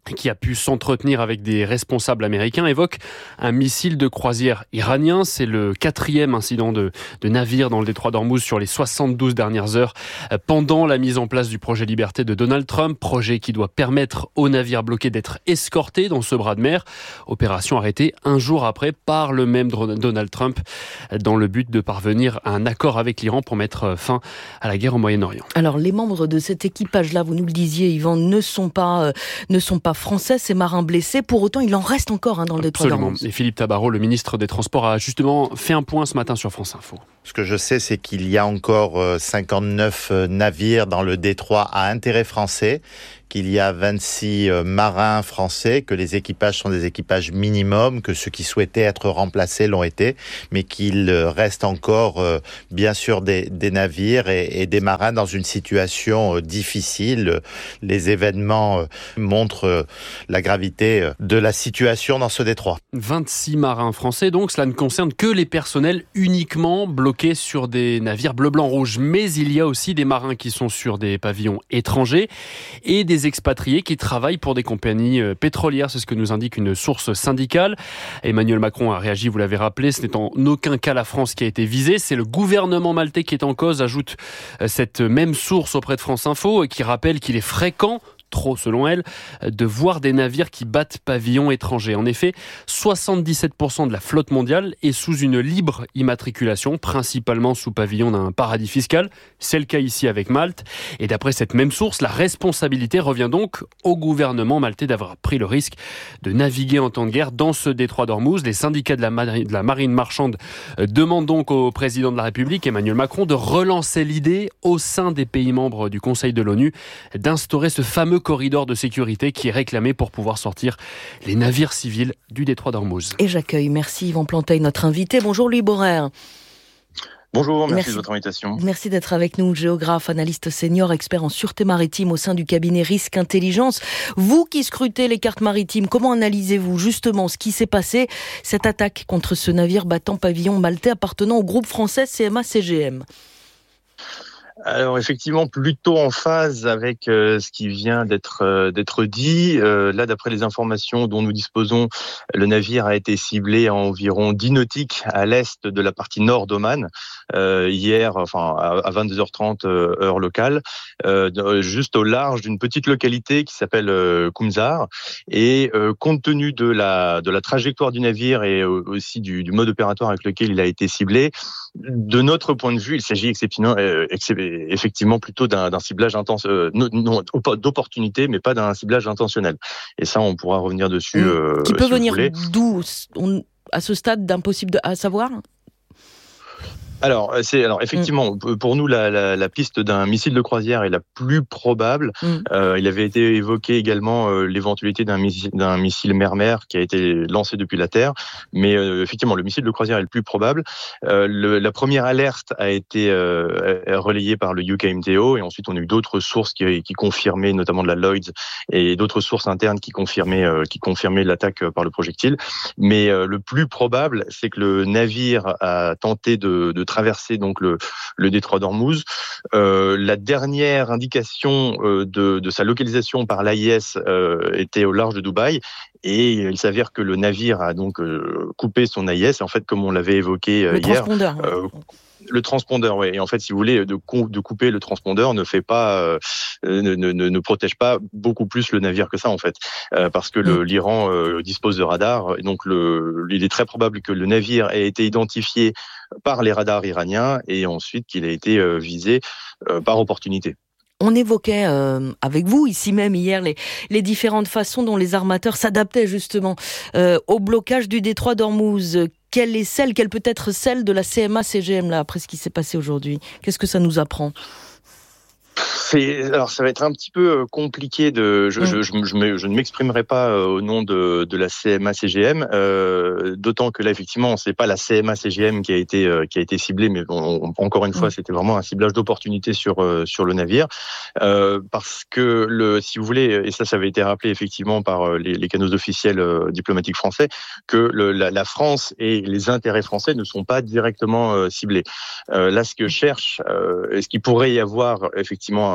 qui a pu s'entretenir avec des responsables américains, évoque un missile de croisière iranien. C'est le quatrième incident de, de navire dans le détroit d'Ormuz sur les soixante-douze dernières heures pendant la mise en place du projet Liberté de Donald Trump, projet qui doit permettre aux navires bloqués d'être escortés dans ce bras de mer. Opération arrêtée un jour après par le même Donald Trump dans le but de parvenir à un accord avec l'Iran pour mettre fin à la guerre au Moyen-Orient. Alors les membres de cet équipage-là, vous nous le disiez Yvan, ne sont pas, euh, ne sont pas français, ces marins blessés. Pour autant, il en reste encore hein, dans le détroit d'Ormuz. Et Philippe Tabarot, le ministre des Transports, a justement fait un point ce matin sur France Info. Ce que je sais, c'est qu'il y a encore cinquante-neuf navires dans le détroit à intérêt français, qu'il y a vingt-six marins français, que les équipages sont des équipages minimums, que ceux qui souhaitaient être remplacés l'ont été, mais qu'il reste encore, bien sûr, des, des navires et, et des marins dans une situation difficile. Les événements montrent la gravité de la situation dans ce détroit. vingt-six marins français, donc cela ne concerne que les personnels uniquement bloqués sur des navires bleu, blanc, rouge. Mais il y a aussi des marins qui sont sur des pavillons étrangers et des expatriés qui travaillent pour des compagnies pétrolières. C'est ce que nous indique une source syndicale. Emmanuel Macron a réagi, vous l'avez rappelé, ce n'est en aucun cas la France qui a été visée. C'est le gouvernement maltais qui est en cause, ajoute cette même source auprès de France Info, qui rappelle qu'il est fréquent, trop selon elle, de voir des navires qui battent pavillon étranger. En effet, soixante-dix-sept pour cent de la flotte mondiale est sous une libre immatriculation, principalement sous pavillon d'un paradis fiscal. C'est le cas ici avec Malte. Et d'après cette même source, la responsabilité revient donc au gouvernement maltais d'avoir pris le risque de naviguer en temps de guerre dans ce détroit d'Ormuz. Les syndicats de la, marine, de la marine marchande demandent donc au président de la République, Emmanuel Macron, de relancer l'idée au sein des pays membres du Conseil de l'ONU d'instaurer ce fameux corridor de sécurité qui est réclamé pour pouvoir sortir les navires civils du détroit d'Ormuz. Et j'accueille, merci Yvan Planteil, notre invité. Bonjour Louis Borer. Bonjour, merci, merci de votre invitation. Merci d'être avec nous, géographe, analyste senior, expert en sûreté maritime au sein du cabinet Risque Intelligence. Vous qui scrutez les cartes maritimes, comment analysez-vous justement ce qui s'est passé, cette attaque contre ce navire battant pavillon maltais appartenant au groupe français C M A C G M ? Alors effectivement, plutôt en phase avec euh, ce qui vient d'être euh, d'être dit. Euh, là, d'après les informations dont nous disposons, le navire a été ciblé à environ dix nautiques à l'est de la partie nord d'Oman euh, hier, enfin à vingt-deux heures trente euh, heure locale, euh, juste au large d'une petite localité qui s'appelle euh, Kumzar. Et euh, compte tenu de la de la trajectoire du navire et euh, aussi du, du mode opératoire avec lequel il a été ciblé, de notre point de vue, il s'agit exceptionnellement euh, effectivement plutôt d'un, d'un ciblage intense, euh, non, non, d'opportunité, mais pas d'un ciblage intentionnel. Et ça, on pourra revenir dessus. Euh, Qui peut si venir d'où on, à ce stade d'impossible de, à savoir ? Alors, c'est, alors effectivement, mmh. pour nous, la, la, la piste d'un missile de croisière est la plus probable. Mmh. Euh, il avait été évoqué également euh, l'éventualité d'un missile, d'un missile mer-mer qui a été lancé depuis la Terre. Mais euh, effectivement, le missile de croisière est le plus probable. Euh, le, la première alerte a été euh, relayée par le U K M T O et ensuite on a eu d'autres sources qui, qui confirmaient, notamment de la Lloyd's et d'autres sources internes qui confirmaient, euh, qui confirmaient l'attaque par le projectile. Mais euh, le plus probable, c'est que le navire a tenté de, de traverser donc le, le détroit d'Ormuz. Euh, la dernière indication euh, de, de sa localisation par l'A I S euh, était au large de Dubaï. Et il s'avère que le navire a donc euh, coupé son A I S. Et en fait, comme on l'avait évoqué euh, le hier, transpondeur, euh, le transpondeur, oui. Et en fait, si vous voulez, de, de couper le transpondeur ne fait pas, euh, ne, ne, ne protège pas beaucoup plus le navire que ça, en fait, euh, parce que le, l'Iran euh, dispose de radars. Et donc, le, il est très probable que le navire ait été identifié par les radars iraniens et ensuite qu'il ait été euh, visé euh, par opportunité. On évoquait euh, avec vous ici même hier les, les différentes façons dont les armateurs s'adaptaient justement euh, au blocage du détroit d'Ormuz. Quelle est celle, quelle peut être celle de la C M A C G M là après ce qui s'est passé aujourd'hui ? Qu'est-ce que ça nous apprend ? C'est, alors ça va être un petit peu compliqué de. Je, mmh. je, je, je, me, je ne m'exprimerai pas au nom de, de la C M A C G M, euh, d'autant que là effectivement c'est pas la C M A C G M qui a été euh, qui a été ciblée, mais bon, on, encore une mmh. fois c'était vraiment un ciblage d'opportunité sur euh, sur le navire, euh, parce que le, si vous voulez, et ça ça avait été rappelé effectivement par les, les canaux officiels euh, diplomatiques français, que le, la, la France et les intérêts français ne sont pas directement euh, ciblés. Euh, là, ce que cherche, euh, ce qu'il pourrait y avoir effectivement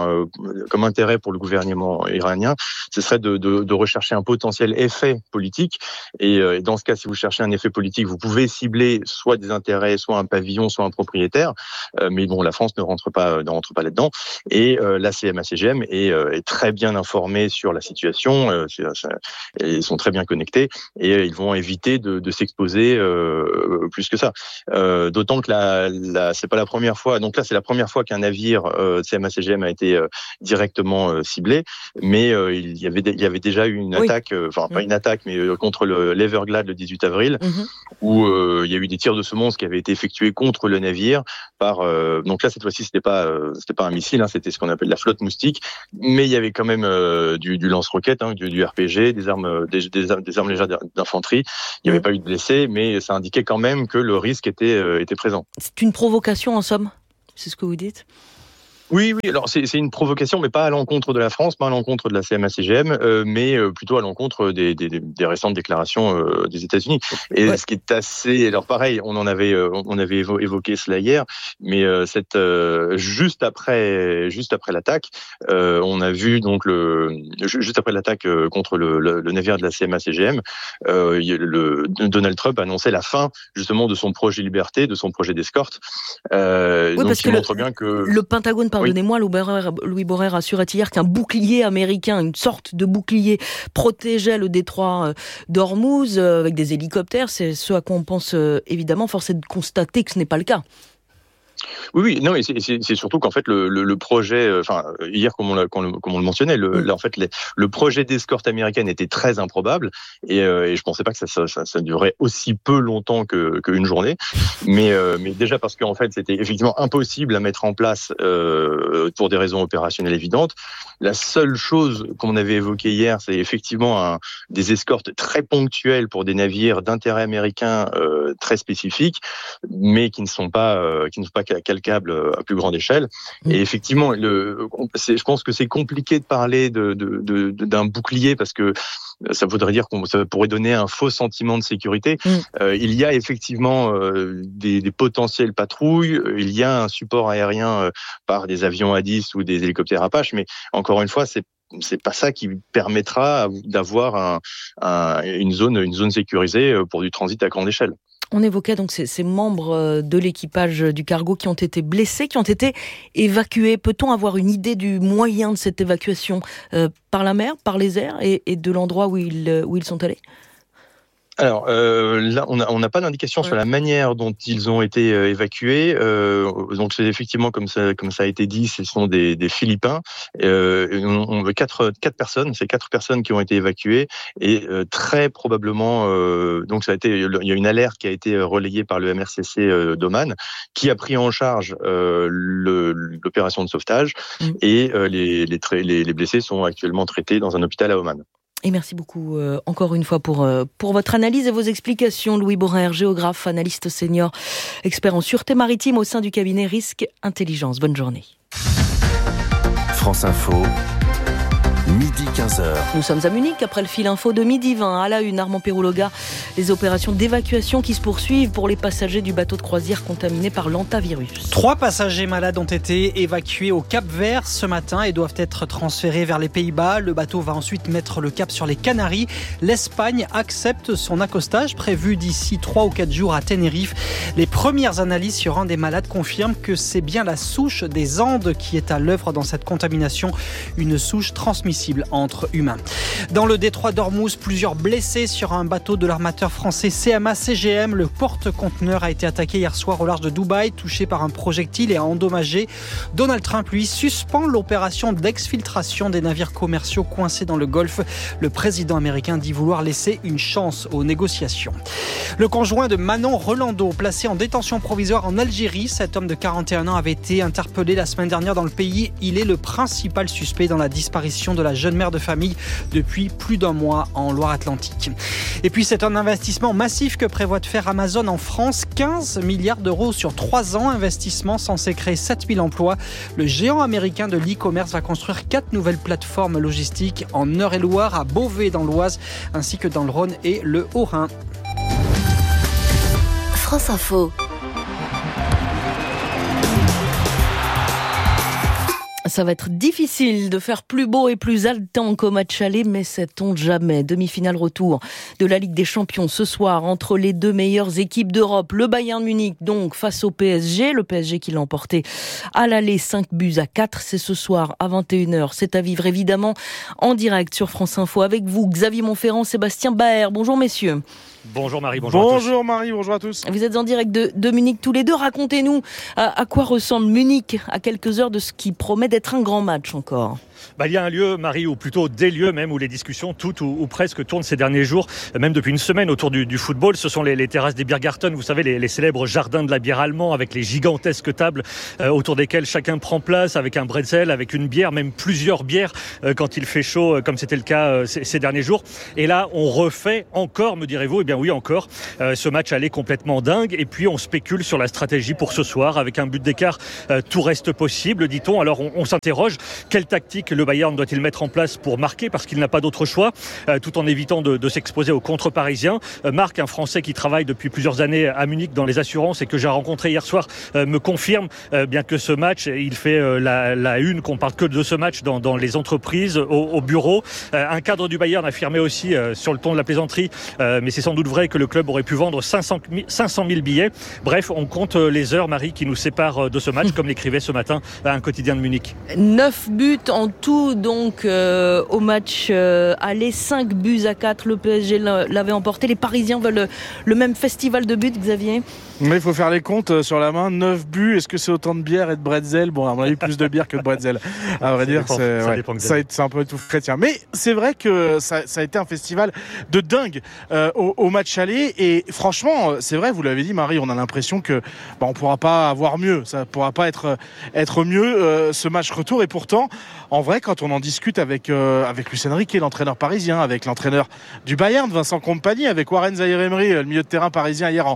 enfin, comme intérêt pour le gouvernement iranien, ce serait de, de, de rechercher un potentiel effet politique. Et, et dans ce cas, si vous cherchez un effet politique, vous pouvez cibler soit des intérêts, soit un pavillon, soit un propriétaire. Euh, mais bon, la France ne rentre pas, ne rentre pas là-dedans. Et euh, la C M A C G M est, euh, est très bien informée sur la situation. Euh, c'est, c'est, ils sont très bien connectés et euh, ils vont éviter de, de s'exposer euh, plus que ça. Euh, d'autant que la, la, c'est pas la première fois. Donc là, c'est la première fois qu'un navire euh, C M A C G M a été euh, directement euh, ciblé. Mais euh, il y avait, il y avait déjà eu une oui. attaque, euh, enfin pas une attaque, mais euh, contre le, l'Everglade le dix-huit avril, mm-hmm. où euh, il y a eu des tirs de semonce qui avaient été effectués contre le navire par. Euh, donc là, cette fois-ci, c'était pas, euh, c'était pas un missile, hein, c'était ce qu'on appelle la flotte moustique. Mais il y avait quand même euh, du, du lance-roquettes, hein, du, du R P G, des armes, des, des, des armes légères d'infanterie. Il n'y avait pas eu de blessés, mais ça indiquait quand même que le risque était, euh, était présent. C'est une provocation en somme, c'est ce que vous dites ? Oui, oui. Alors c'est, c'est une provocation, mais pas à l'encontre de la France, pas à l'encontre de la C M A C G M, euh, mais euh, plutôt à l'encontre des, des, des récentes déclarations euh, des États-Unis. Et ouais. ce qui est assez, alors pareil, on en avait, euh, on avait évoqué cela hier, mais euh, cette euh, juste après, juste après l'attaque, euh, on a vu donc le juste après l'attaque euh, contre le, le, le navire de la C M A C G M, euh, le Donald Trump annonçait la fin justement de son projet Liberté, de son projet d'escorte. Euh, oui, donc parce qui que montre le, bien que le Pentagone, pardonnez-moi, Louis Borrère assurait hier qu'un bouclier américain, une sorte de bouclier, protégeait le détroit d'Ormuz avec des hélicoptères. C'est ce à quoi on pense évidemment. Force est de constater que ce n'est pas le cas. Oui, oui, non, et c'est, c'est, c'est surtout qu'en fait le, le, le projet, enfin hier comme on, l'a, comme on le mentionnait, le, mmh. là, en fait les, le projet d'escorte américaine était très improbable et, euh, et je pensais pas que ça, ça, ça, ça durait aussi peu longtemps que qu'une journée, mais euh, mais déjà parce qu'en fait c'était effectivement impossible à mettre en place euh, pour des raisons opérationnelles évidentes. La seule chose qu'on avait évoquée hier, c'est effectivement un, des escortes très ponctuelles pour des navires d'intérêt américain euh, très spécifiques, mais qui ne sont pas euh, qui ne sont pas calcable à plus grande échelle. Mmh. Et effectivement, le, c'est, je pense que c'est compliqué de parler de, de, de, d'un bouclier parce que ça voudrait dire qu'on ça pourrait donner un faux sentiment de sécurité. Mmh. Euh, il y a effectivement euh, des, des potentielles patrouilles, il y a un support aérien euh, par des avions A dix ou des hélicoptères Apache, mais encore une fois, c'est c'est pas ça qui permettra d'avoir un, un, une zone, une zone sécurisée pour du transit à grande échelle. On évoquait donc ces, ces membres de l'équipage du cargo qui ont été blessés, qui ont été évacués. Peut-on avoir une idée du moyen de cette évacuation euh, par la mer, par les airs et, et de l'endroit où ils, où ils sont allés ? Alors euh, là, on n'a on n'a pas d'indication ouais. sur la manière dont ils ont été euh, évacués. Euh, donc c'est effectivement comme ça, comme ça a été dit, ce sont des, des Philippins. Euh, on, on quatre quatre personnes, c'est quatre personnes qui ont été évacuées et euh, très probablement, euh, donc ça a été, il y a une alerte qui a été relayée par le M R C C euh, d'Oman, qui a pris en charge euh, le, l'opération de sauvetage mmh. et euh, les, les, tra- les les blessés sont actuellement traités dans un hôpital à Oman. Et merci beaucoup euh, encore une fois pour, euh, pour votre analyse et vos explications. Louis Borrère, géographe, analyste senior, expert en sûreté maritime au sein du cabinet Risque Intelligence. Bonne journée. France Info, midi quinze heures. Nous sommes à Munich après le fil info de midi vingt. À la une, Armand Perrouloga, les opérations d'évacuation qui se poursuivent pour les passagers du bateau de croisière contaminé par l'hantavirus. Trois passagers malades ont été évacués au Cap-Vert ce matin et doivent être transférés vers les Pays-Bas. Le bateau va ensuite mettre le cap sur les Canaries. L'Espagne accepte son accostage prévu d'ici trois ou quatre jours à Tenerife. Les premières analyses sur un des malades confirment que c'est bien la souche des Andes qui est à l'œuvre dans cette contamination, une souche transmissible entre humains. Dans le détroit d'Ormuz, plusieurs blessés sur un bateau de l'armateur français C M A C G M. Le porte-conteneur a été attaqué hier soir au large de Dubaï, touché par un projectile et a endommagé. Donald Trump, lui, suspend l'opération d'exfiltration des navires commerciaux coincés dans le Golfe. Le président américain dit vouloir laisser une chance aux négociations. Le conjoint de Manon Rolando, placé en détention provisoire en Algérie, cet homme de quarante et un ans avait été interpellé la semaine dernière dans le pays. Il est le principal suspect dans la disparition de la jeune mère de famille depuis plus d'un mois en Loire-Atlantique. Et puis c'est un investissement massif que prévoit de faire Amazon en France, quinze milliards d'euros sur trois ans, investissement censé créer sept mille emplois. Le géant américain de l'e-commerce va construire quatre nouvelles plateformes logistiques en Eure-et-Loire, à Beauvais dans l'Oise, ainsi que dans le Rhône et le Haut-Rhin. France Info. Ça va être difficile de faire plus beau et plus haletant qu'au match aller, mais sait-on jamais. Demi-finale retour de la Ligue des Champions ce soir entre les deux meilleures équipes d'Europe. Le Bayern Munich donc face au P S G. Le P S G qui l'a emporté à l'aller cinq buts à quatre. C'est ce soir à vingt et une heures. C'est à vivre évidemment en direct sur France Info avec vous, Xavier Montferrand, Sébastien Baer. Bonjour messieurs. Bonjour Marie, bonjour, bonjour à tous. Bonjour Marie, bonjour à tous. Vous êtes en direct de, de Munich tous les deux. Racontez-nous à, à quoi ressemble Munich à quelques heures de ce qui promet d'être un grand match encore. Bah, il y a un lieu, Marie, ou plutôt des lieux même, où les discussions, toutes ou, ou presque, tournent ces derniers jours, même depuis une semaine, autour du, du football. Ce sont les, les terrasses des Biergarten, vous savez, les, les célèbres jardins de la bière allemand, avec les gigantesques tables euh, autour desquelles chacun prend place, avec un bretzel, avec une bière, même plusieurs bières, euh, quand il fait chaud, euh, comme c'était le cas euh, ces, ces derniers jours. Et là, on refait encore, me direz-vous, eh bien oui, encore, euh, ce match allait complètement dingue. Et puis, on spécule sur la stratégie pour ce soir, avec un but d'écart, euh, tout reste possible, dit-on. Alors, on, on s'interroge, quelle tactique le Bayern doit-il mettre en place pour marquer, parce qu'il n'a pas d'autre choix, euh, tout en évitant de, de s'exposer aux contre-parisiens. Euh, Marc, un Français qui travaille depuis plusieurs années à Munich dans les assurances et que j'ai rencontré hier soir, euh, me confirme euh, bien que ce match, il fait euh, la, la une, qu'on parle que de ce match dans, dans les entreprises, au, au bureau. Euh, un cadre du Bayern affirmait aussi, euh, sur le ton de la plaisanterie, euh, mais c'est sans doute vrai, que le club aurait pu vendre cinq cent mille billets. Bref, on compte les heures, Marie, qui nous séparent de ce match, comme l'écrivait ce matin un quotidien de Munich. neuf buts en tout donc euh, au match euh, aller, cinq buts à quatre. Le P S G l'avait emporté. Les Parisiens veulent le, le même festival de buts, Xavier. Mais il faut faire les comptes sur la main. neuf buts, est-ce que c'est autant de bière et de bretzel? Bon, à mon avis, plus de bière que de bretzel. À vrai ça dire, dépend, c'est, ça, ouais, ça c'est un peu tout chrétien. Mais c'est vrai que ça, ça a été un festival de dingue euh, au, au match aller. Et franchement, c'est vrai, vous l'avez dit, Marie, on a l'impression que bah, on pourra pas avoir mieux. Ça pourra pas être, être mieux euh, ce match retour. Et pourtant, en vrai, quand on en discute avec, euh, avec Luis Enrique, l'entraîneur parisien, avec l'entraîneur du Bayern, Vincent Kompany, avec Warren Zaïre-Emery, le milieu de terrain parisien, hier en,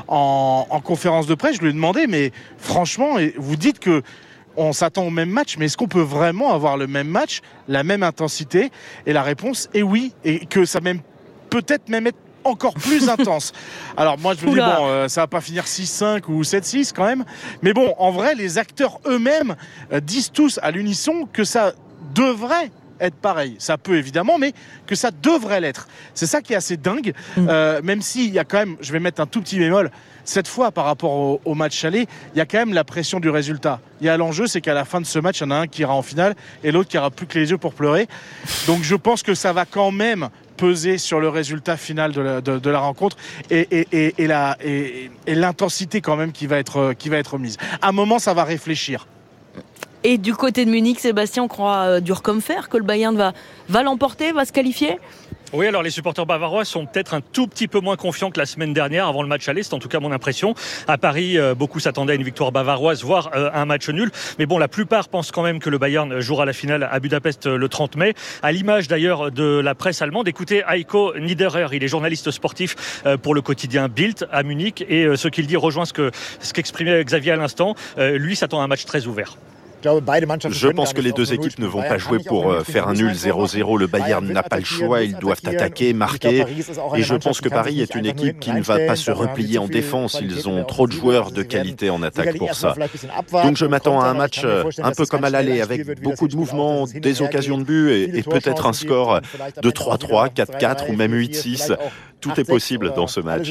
en, en conférence de presse, je lui ai demandé, mais franchement, vous dites que on s'attend au même match, mais est-ce qu'on peut vraiment avoir le même match, la même intensité? Et la réponse est oui, et que ça même peut-être même être encore plus intense. Alors moi je me dis bon, euh, ça va pas finir six cinq ou sept six quand même, mais bon, en vrai les acteurs eux-mêmes euh, disent tous à l'unisson que ça devrait être pareil. Ça peut évidemment, mais que ça devrait l'être. C'est ça qui est assez dingue, mmh. euh, même s'il y a quand même, je vais mettre un tout petit bémol, cette fois par rapport au, au match aller, il y a quand même la pression du résultat. Il y a l'enjeu, c'est qu'à la fin de ce match, il y en a un qui ira en finale et l'autre qui aura plus que les yeux pour pleurer. Donc je pense que ça va quand même peser sur le résultat final de la, de, de la rencontre et, et, et, et, la, et, et l'intensité quand même qui va être, qui va être mise. À un moment, ça va réfléchir. Et du côté de Munich, Sébastien, on croit euh, dur comme fer que le Bayern va, va l'emporter, va se qualifier ? Oui, alors les supporters bavarois sont peut-être un tout petit peu moins confiants que la semaine dernière avant le match aller, c'est en tout cas mon impression. À Paris, euh, beaucoup s'attendaient à une victoire bavaroise, voire euh, un match nul. Mais bon, la plupart pensent quand même que le Bayern jouera la finale à Budapest le trente mai. À l'image d'ailleurs de la presse allemande, écoutez Heiko Niederer, il est journaliste sportif euh, pour le quotidien Bild à Munich, et euh, ce qu'il dit rejoint ce, que, ce qu'exprimait Xavier à l'instant. Euh, lui s'attend à un match très ouvert. Je pense que les deux équipes ne vont pas jouer pour faire un nul zéro zéro. Le Bayern n'a pas le choix, ils doivent attaquer, marquer. Et je pense que Paris est une équipe qui ne va pas se replier en défense. Ils ont trop de joueurs de qualité en attaque pour ça. Donc je m'attends à un match un peu comme à l'aller, avec beaucoup de mouvements, des occasions de but et, et peut-être un score de trois trois, quatre quatre ou même huit six. Tout est possible dans ce match.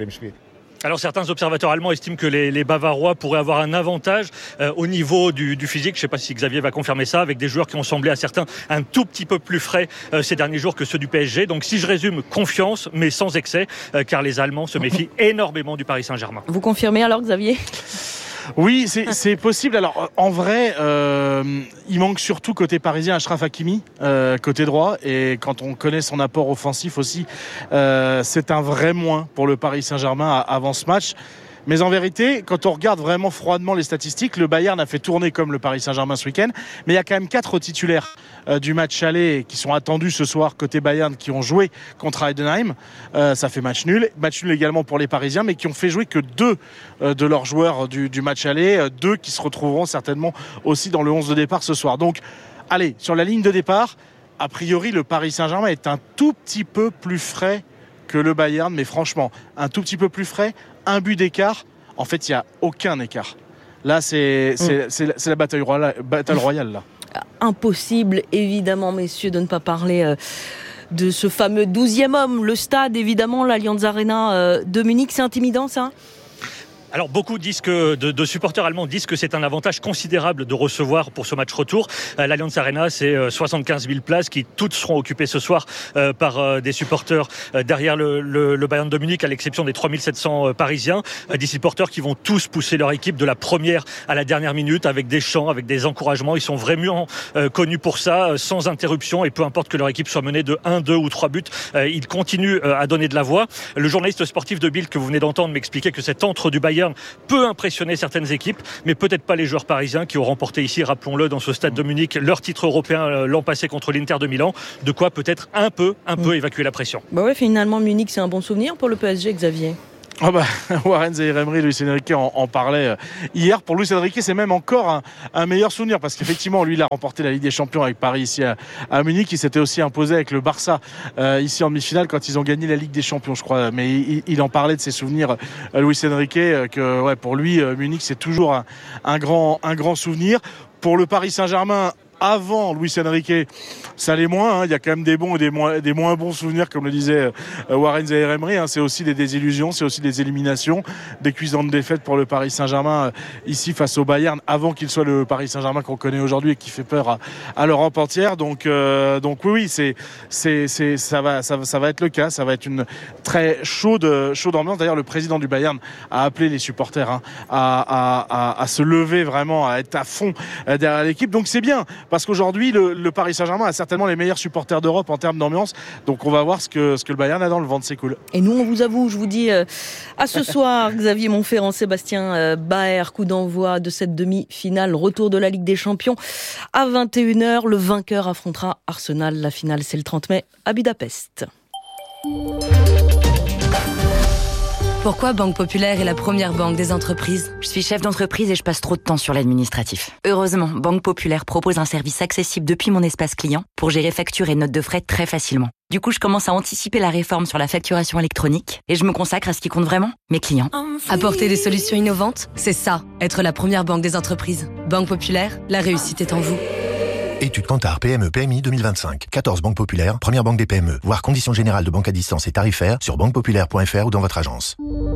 Alors certains observateurs allemands estiment que les, les Bavarois pourraient avoir un avantage euh, au niveau du, du physique. Je ne sais pas si Xavier va confirmer ça, avec des joueurs qui ont semblé à certains un tout petit peu plus frais euh, ces derniers jours que ceux du P S G. Donc si je résume, confiance, mais sans excès, euh, car les Allemands se méfient énormément du Paris Saint-Germain. Vous confirmez alors, Xavier ? Oui, c'est, c'est possible. Alors, en vrai, euh, il manque surtout côté parisien Achraf Hakimi, euh, côté droit. Et quand on connaît son apport offensif aussi, euh, c'est un vrai moins pour le Paris Saint-Germain avant ce match. Mais en vérité, quand on regarde vraiment froidement les statistiques, le Bayern a fait tourner comme le Paris Saint-Germain ce week-end. Mais il y a quand même quatre titulaires euh, du match aller qui sont attendus ce soir côté Bayern, qui ont joué contre Heidenheim. Euh, ça fait match nul. Match nul également pour les Parisiens, mais qui ont fait jouer que deux euh, de leurs joueurs du, du match aller. Euh, deux qui se retrouveront certainement aussi dans le onze de départ ce soir. Donc, allez, sur la ligne de départ, a priori, le Paris Saint-Germain est un tout petit peu plus frais que le Bayern, mais franchement, un tout petit peu plus frais, un but d'écart. En fait, il n'y a aucun écart. Là, c'est, c'est, mmh. c'est, c'est la bataille royale, bataille royale là. Impossible, évidemment, messieurs, de ne pas parler euh, de ce fameux douzième homme. Le stade, évidemment, l'Allianz Arena euh, de Munich, c'est intimidant, ça ? Alors beaucoup disent que, de, de supporters allemands disent que c'est un avantage considérable de recevoir pour ce match retour. Euh, L'Allianz Arena, c'est euh, soixante-quinze mille places qui toutes seront occupées ce soir euh, par euh, des supporters euh, derrière le, le, le Bayern de Munich, à l'exception des trois mille sept cents euh, Parisiens. Euh, des supporters qui vont tous pousser leur équipe de la première à la dernière minute avec des chants, avec des encouragements. Ils sont vraiment euh, connus pour ça, euh, sans interruption, et peu importe que leur équipe soit menée de un, deux ou trois buts, euh, ils continuent euh, à donner de la voix. Le journaliste sportif de Bild que vous venez d'entendre m'expliquait que cet antre du Bayern peut impressionner certaines équipes, mais peut-être pas les joueurs parisiens qui ont remporté ici, rappelons-le, dans ce stade de Munich, leur titre européen l'an passé contre l'Inter de Milan. De quoi peut-être un peu, un peu évacuer la pression. Bah ouais, finalement, Munich, c'est un bon souvenir pour le P S G, Xavier. Oh bah, Warren Zaïre-Emery, Luis Enrique en, en parlait hier. Pour Luis Enrique, c'est même encore un, un meilleur souvenir parce qu'effectivement, lui, il a remporté la Ligue des Champions avec Paris ici à, à Munich. Il s'était aussi imposé avec le Barça euh, ici en demi-finale quand ils ont gagné la Ligue des Champions, je crois. Mais il, il en parlait de ses souvenirs, euh, Luis Enrique, euh, que ouais, pour lui, euh, Munich, c'est toujours un, un grand, un grand souvenir. Pour le Paris Saint-Germain, avant Luis Enrique, ça allait moins, hein. Il y a quand même des bons et des moins, des moins bons souvenirs, comme le disait euh, Warren Zaïre-Emery, hein. C'est aussi des désillusions, c'est aussi des éliminations, des cuisantes défaites pour le Paris Saint-Germain euh, ici face au Bayern, avant qu'il soit le Paris Saint-Germain qu'on connaît aujourd'hui et qui fait peur à, à l'Europe entière. Donc, euh, donc oui, oui, c'est, c'est, c'est, ça va, ça, ça va être le cas. Ça va être une très chaude, chaude ambiance. D'ailleurs, le président du Bayern a appelé les supporters hein, à, à, à, à se lever vraiment, à être à fond derrière l'équipe. Donc c'est bien. Parce qu'aujourd'hui, le, le Paris Saint-Germain a certainement les meilleurs supporters d'Europe en termes d'ambiance. Donc on va voir ce que, ce que le Bayern a dans le ventre, c'est cool. Et nous, on vous avoue, je vous dis euh, à ce soir, Xavier Montferrand, Sébastien euh, Baer, coup d'envoi de cette demi-finale, retour de la Ligue des Champions. À vingt et une heures, le vainqueur affrontera Arsenal. La finale, c'est le trente mai à Budapest. Pourquoi Banque Populaire est la première banque des entreprises ? Je suis chef d'entreprise et je passe trop de temps sur l'administratif. Heureusement, Banque Populaire propose un service accessible depuis mon espace client pour gérer factures et notes de frais très facilement. Du coup, je commence à anticiper la réforme sur la facturation électronique et je me consacre à ce qui compte vraiment, mes clients. Apporter des solutions innovantes, c'est ça, être la première banque des entreprises. Banque Populaire, la réussite est en vous. Étude Kantar P M E P M I deux mille vingt-cinq. quatorze banques populaires, première banque des P M E. Voir conditions générales de banque à distance et tarifaires sur banque populaire point f r ou dans votre agence.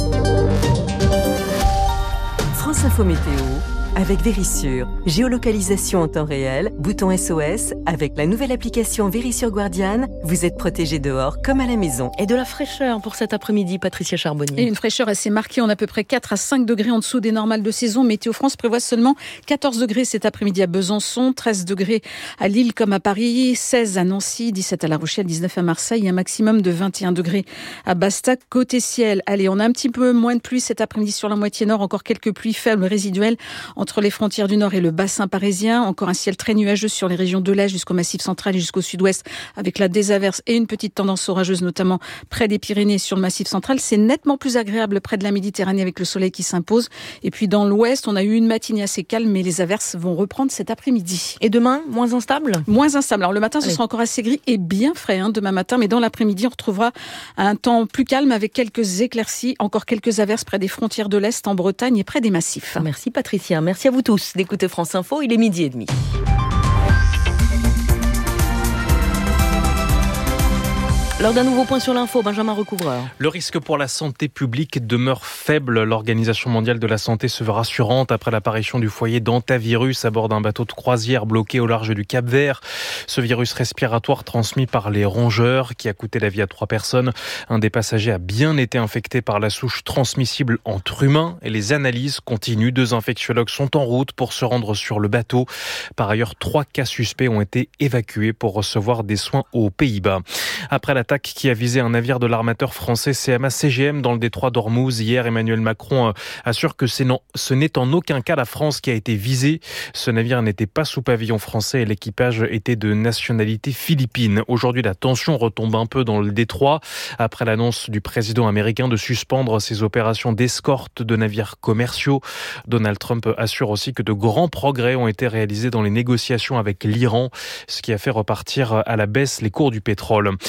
France Info Météo avec Vérissure. Géolocalisation en temps réel, bouton S O S. Avec la nouvelle application Vérissure Guardian, vous êtes protégé dehors comme à la maison. Et de la fraîcheur pour cet après-midi, Patricia Charbonnier. Et une fraîcheur assez marquée. On a à peu près quatre à cinq degrés en dessous des normales de saison. Météo France prévoit seulement quatorze degrés cet après-midi à Besançon, treize degrés à Lille comme à Paris, seize à Nancy, dix-sept à La Rochelle, dix-neuf à Marseille, un maximum de vingt et un degrés à Bastac. Côté ciel, allez, on a un petit peu moins de pluie cet après-midi sur la moitié nord, encore quelques pluies faibles résiduelles entre les frontières du Nord et le bassin parisien. Encore un ciel très nuageux sur les régions de l'Est jusqu'au Massif central et jusqu'au sud-ouest avec la désaverse et une petite tendance orageuse notamment près des Pyrénées sur le Massif central. C'est nettement plus agréable près de la Méditerranée avec le soleil qui s'impose. Et puis dans l'Ouest, on a eu une matinée assez calme mais les averses vont reprendre cet après-midi. Et demain, moins instable ? Moins instable. Alors le matin, ce Allez. sera encore assez gris et bien frais hein, demain matin, mais dans l'après-midi, on retrouvera un temps plus calme avec quelques éclaircies, encore quelques averses près des frontières de l'Est en Bretagne et près des massifs. Merci Patricia, merci à vous tous d'écouter France Info, il est midi et demi. Lors d'un nouveau point sur l'info, Benjamin Recouvreur. Le risque pour la santé publique demeure faible. L'Organisation mondiale de la santé se veut rassurante après l'apparition du foyer d'hantavirus à bord d'un bateau de croisière bloqué au large du Cap-Vert. Ce virus respiratoire transmis par les rongeurs qui a coûté la vie à trois personnes. Un des passagers a bien été infecté par la souche transmissible entre humains et les analyses continuent. Deux infectiologues sont en route pour se rendre sur le bateau. Par ailleurs, trois cas suspects ont été évacués pour recevoir des soins aux Pays-Bas. Après l'attaque qui a visé un navire de l'armateur français C M A C G M dans le détroit d'Ormuz. Hier, Emmanuel Macron assure que c'est non, ce n'est en aucun cas la France qui a été visée. Ce navire n'était pas sous pavillon français et l'équipage était de nationalité philippine. Aujourd'hui, la tension retombe un peu dans le détroit après l'annonce du président américain de suspendre ses opérations d'escorte de navires commerciaux. Donald Trump assure aussi que de grands progrès ont été réalisés dans les négociations avec l'Iran, ce qui a fait repartir à la baisse les cours du pétrole. Au Liban,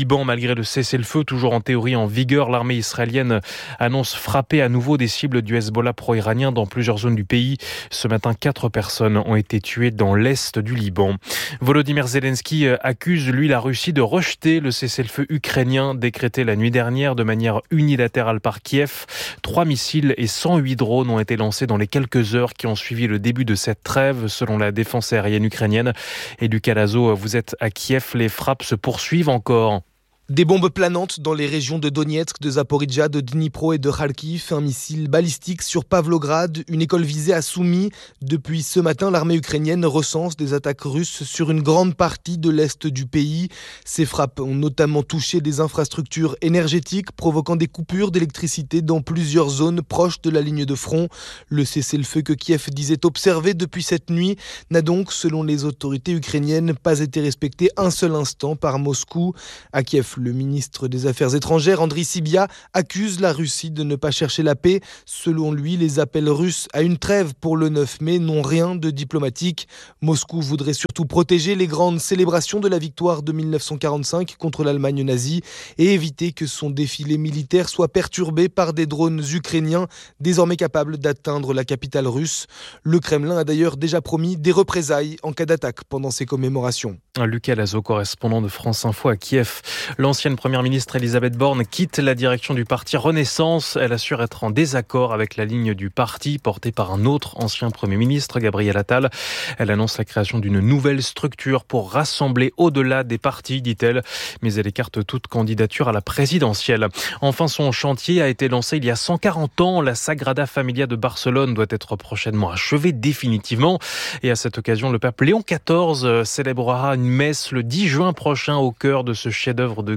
Liban, malgré le cessez-le-feu toujours en théorie en vigueur, l'armée israélienne annonce frapper à nouveau des cibles du Hezbollah pro-iranien dans plusieurs zones du pays. Ce matin, quatre personnes ont été tuées dans l'est du Liban. Volodymyr Zelensky accuse, lui, la Russie de rejeter le cessez-le-feu ukrainien décrété la nuit dernière de manière unilatérale par Kiev. Trois missiles et cent huit drones ont été lancés dans les quelques heures qui ont suivi le début de cette trêve, selon la défense aérienne ukrainienne. Et du Calazo, vous êtes à Kiev, les frappes se poursuivent encore. Des bombes planantes dans les régions de Donetsk, de Zaporizhzhia, de Dnipro et de Kharkiv. Un missile balistique sur Pavlograd, une école visée à Soumy. Depuis ce matin, l'armée ukrainienne recense des attaques russes sur une grande partie de l'est du pays. Ces frappes ont notamment touché des infrastructures énergétiques, provoquant des coupures d'électricité dans plusieurs zones proches de la ligne de front. Le cessez-le-feu que Kiev disait observer depuis cette nuit n'a donc, selon les autorités ukrainiennes, pas été respecté un seul instant par Moscou. À Kiev, le ministre des Affaires étrangères, Andriy Sybiha, accuse la Russie de ne pas chercher la paix. Selon lui, les appels russes à une trêve pour le neuf mai n'ont rien de diplomatique. Moscou voudrait surtout protéger les grandes célébrations de la victoire de mille neuf cent quarante-cinq contre l'Allemagne nazie et éviter que son défilé militaire soit perturbé par des drones ukrainiens désormais capables d'atteindre la capitale russe. Le Kremlin a d'ailleurs déjà promis des représailles en cas d'attaque pendant ces commémorations. Lucas Lazo, correspondant de France Info à Kiev. L'ancienne première ministre Elisabeth Borne quitte la direction du parti Renaissance. Elle assure être en désaccord avec la ligne du parti portée par un autre ancien premier ministre, Gabriel Attal. Elle annonce la création d'une nouvelle structure pour rassembler au-delà des partis, dit-elle, mais elle écarte toute candidature à la présidentielle. Enfin, son chantier a été lancé il y a cent quarante ans. La Sagrada Familia de Barcelone doit être prochainement achevée définitivement. Et à cette occasion, le pape Léon quatorze célébrera une messe le dix juin prochain au cœur de ce chef-d'œuvre de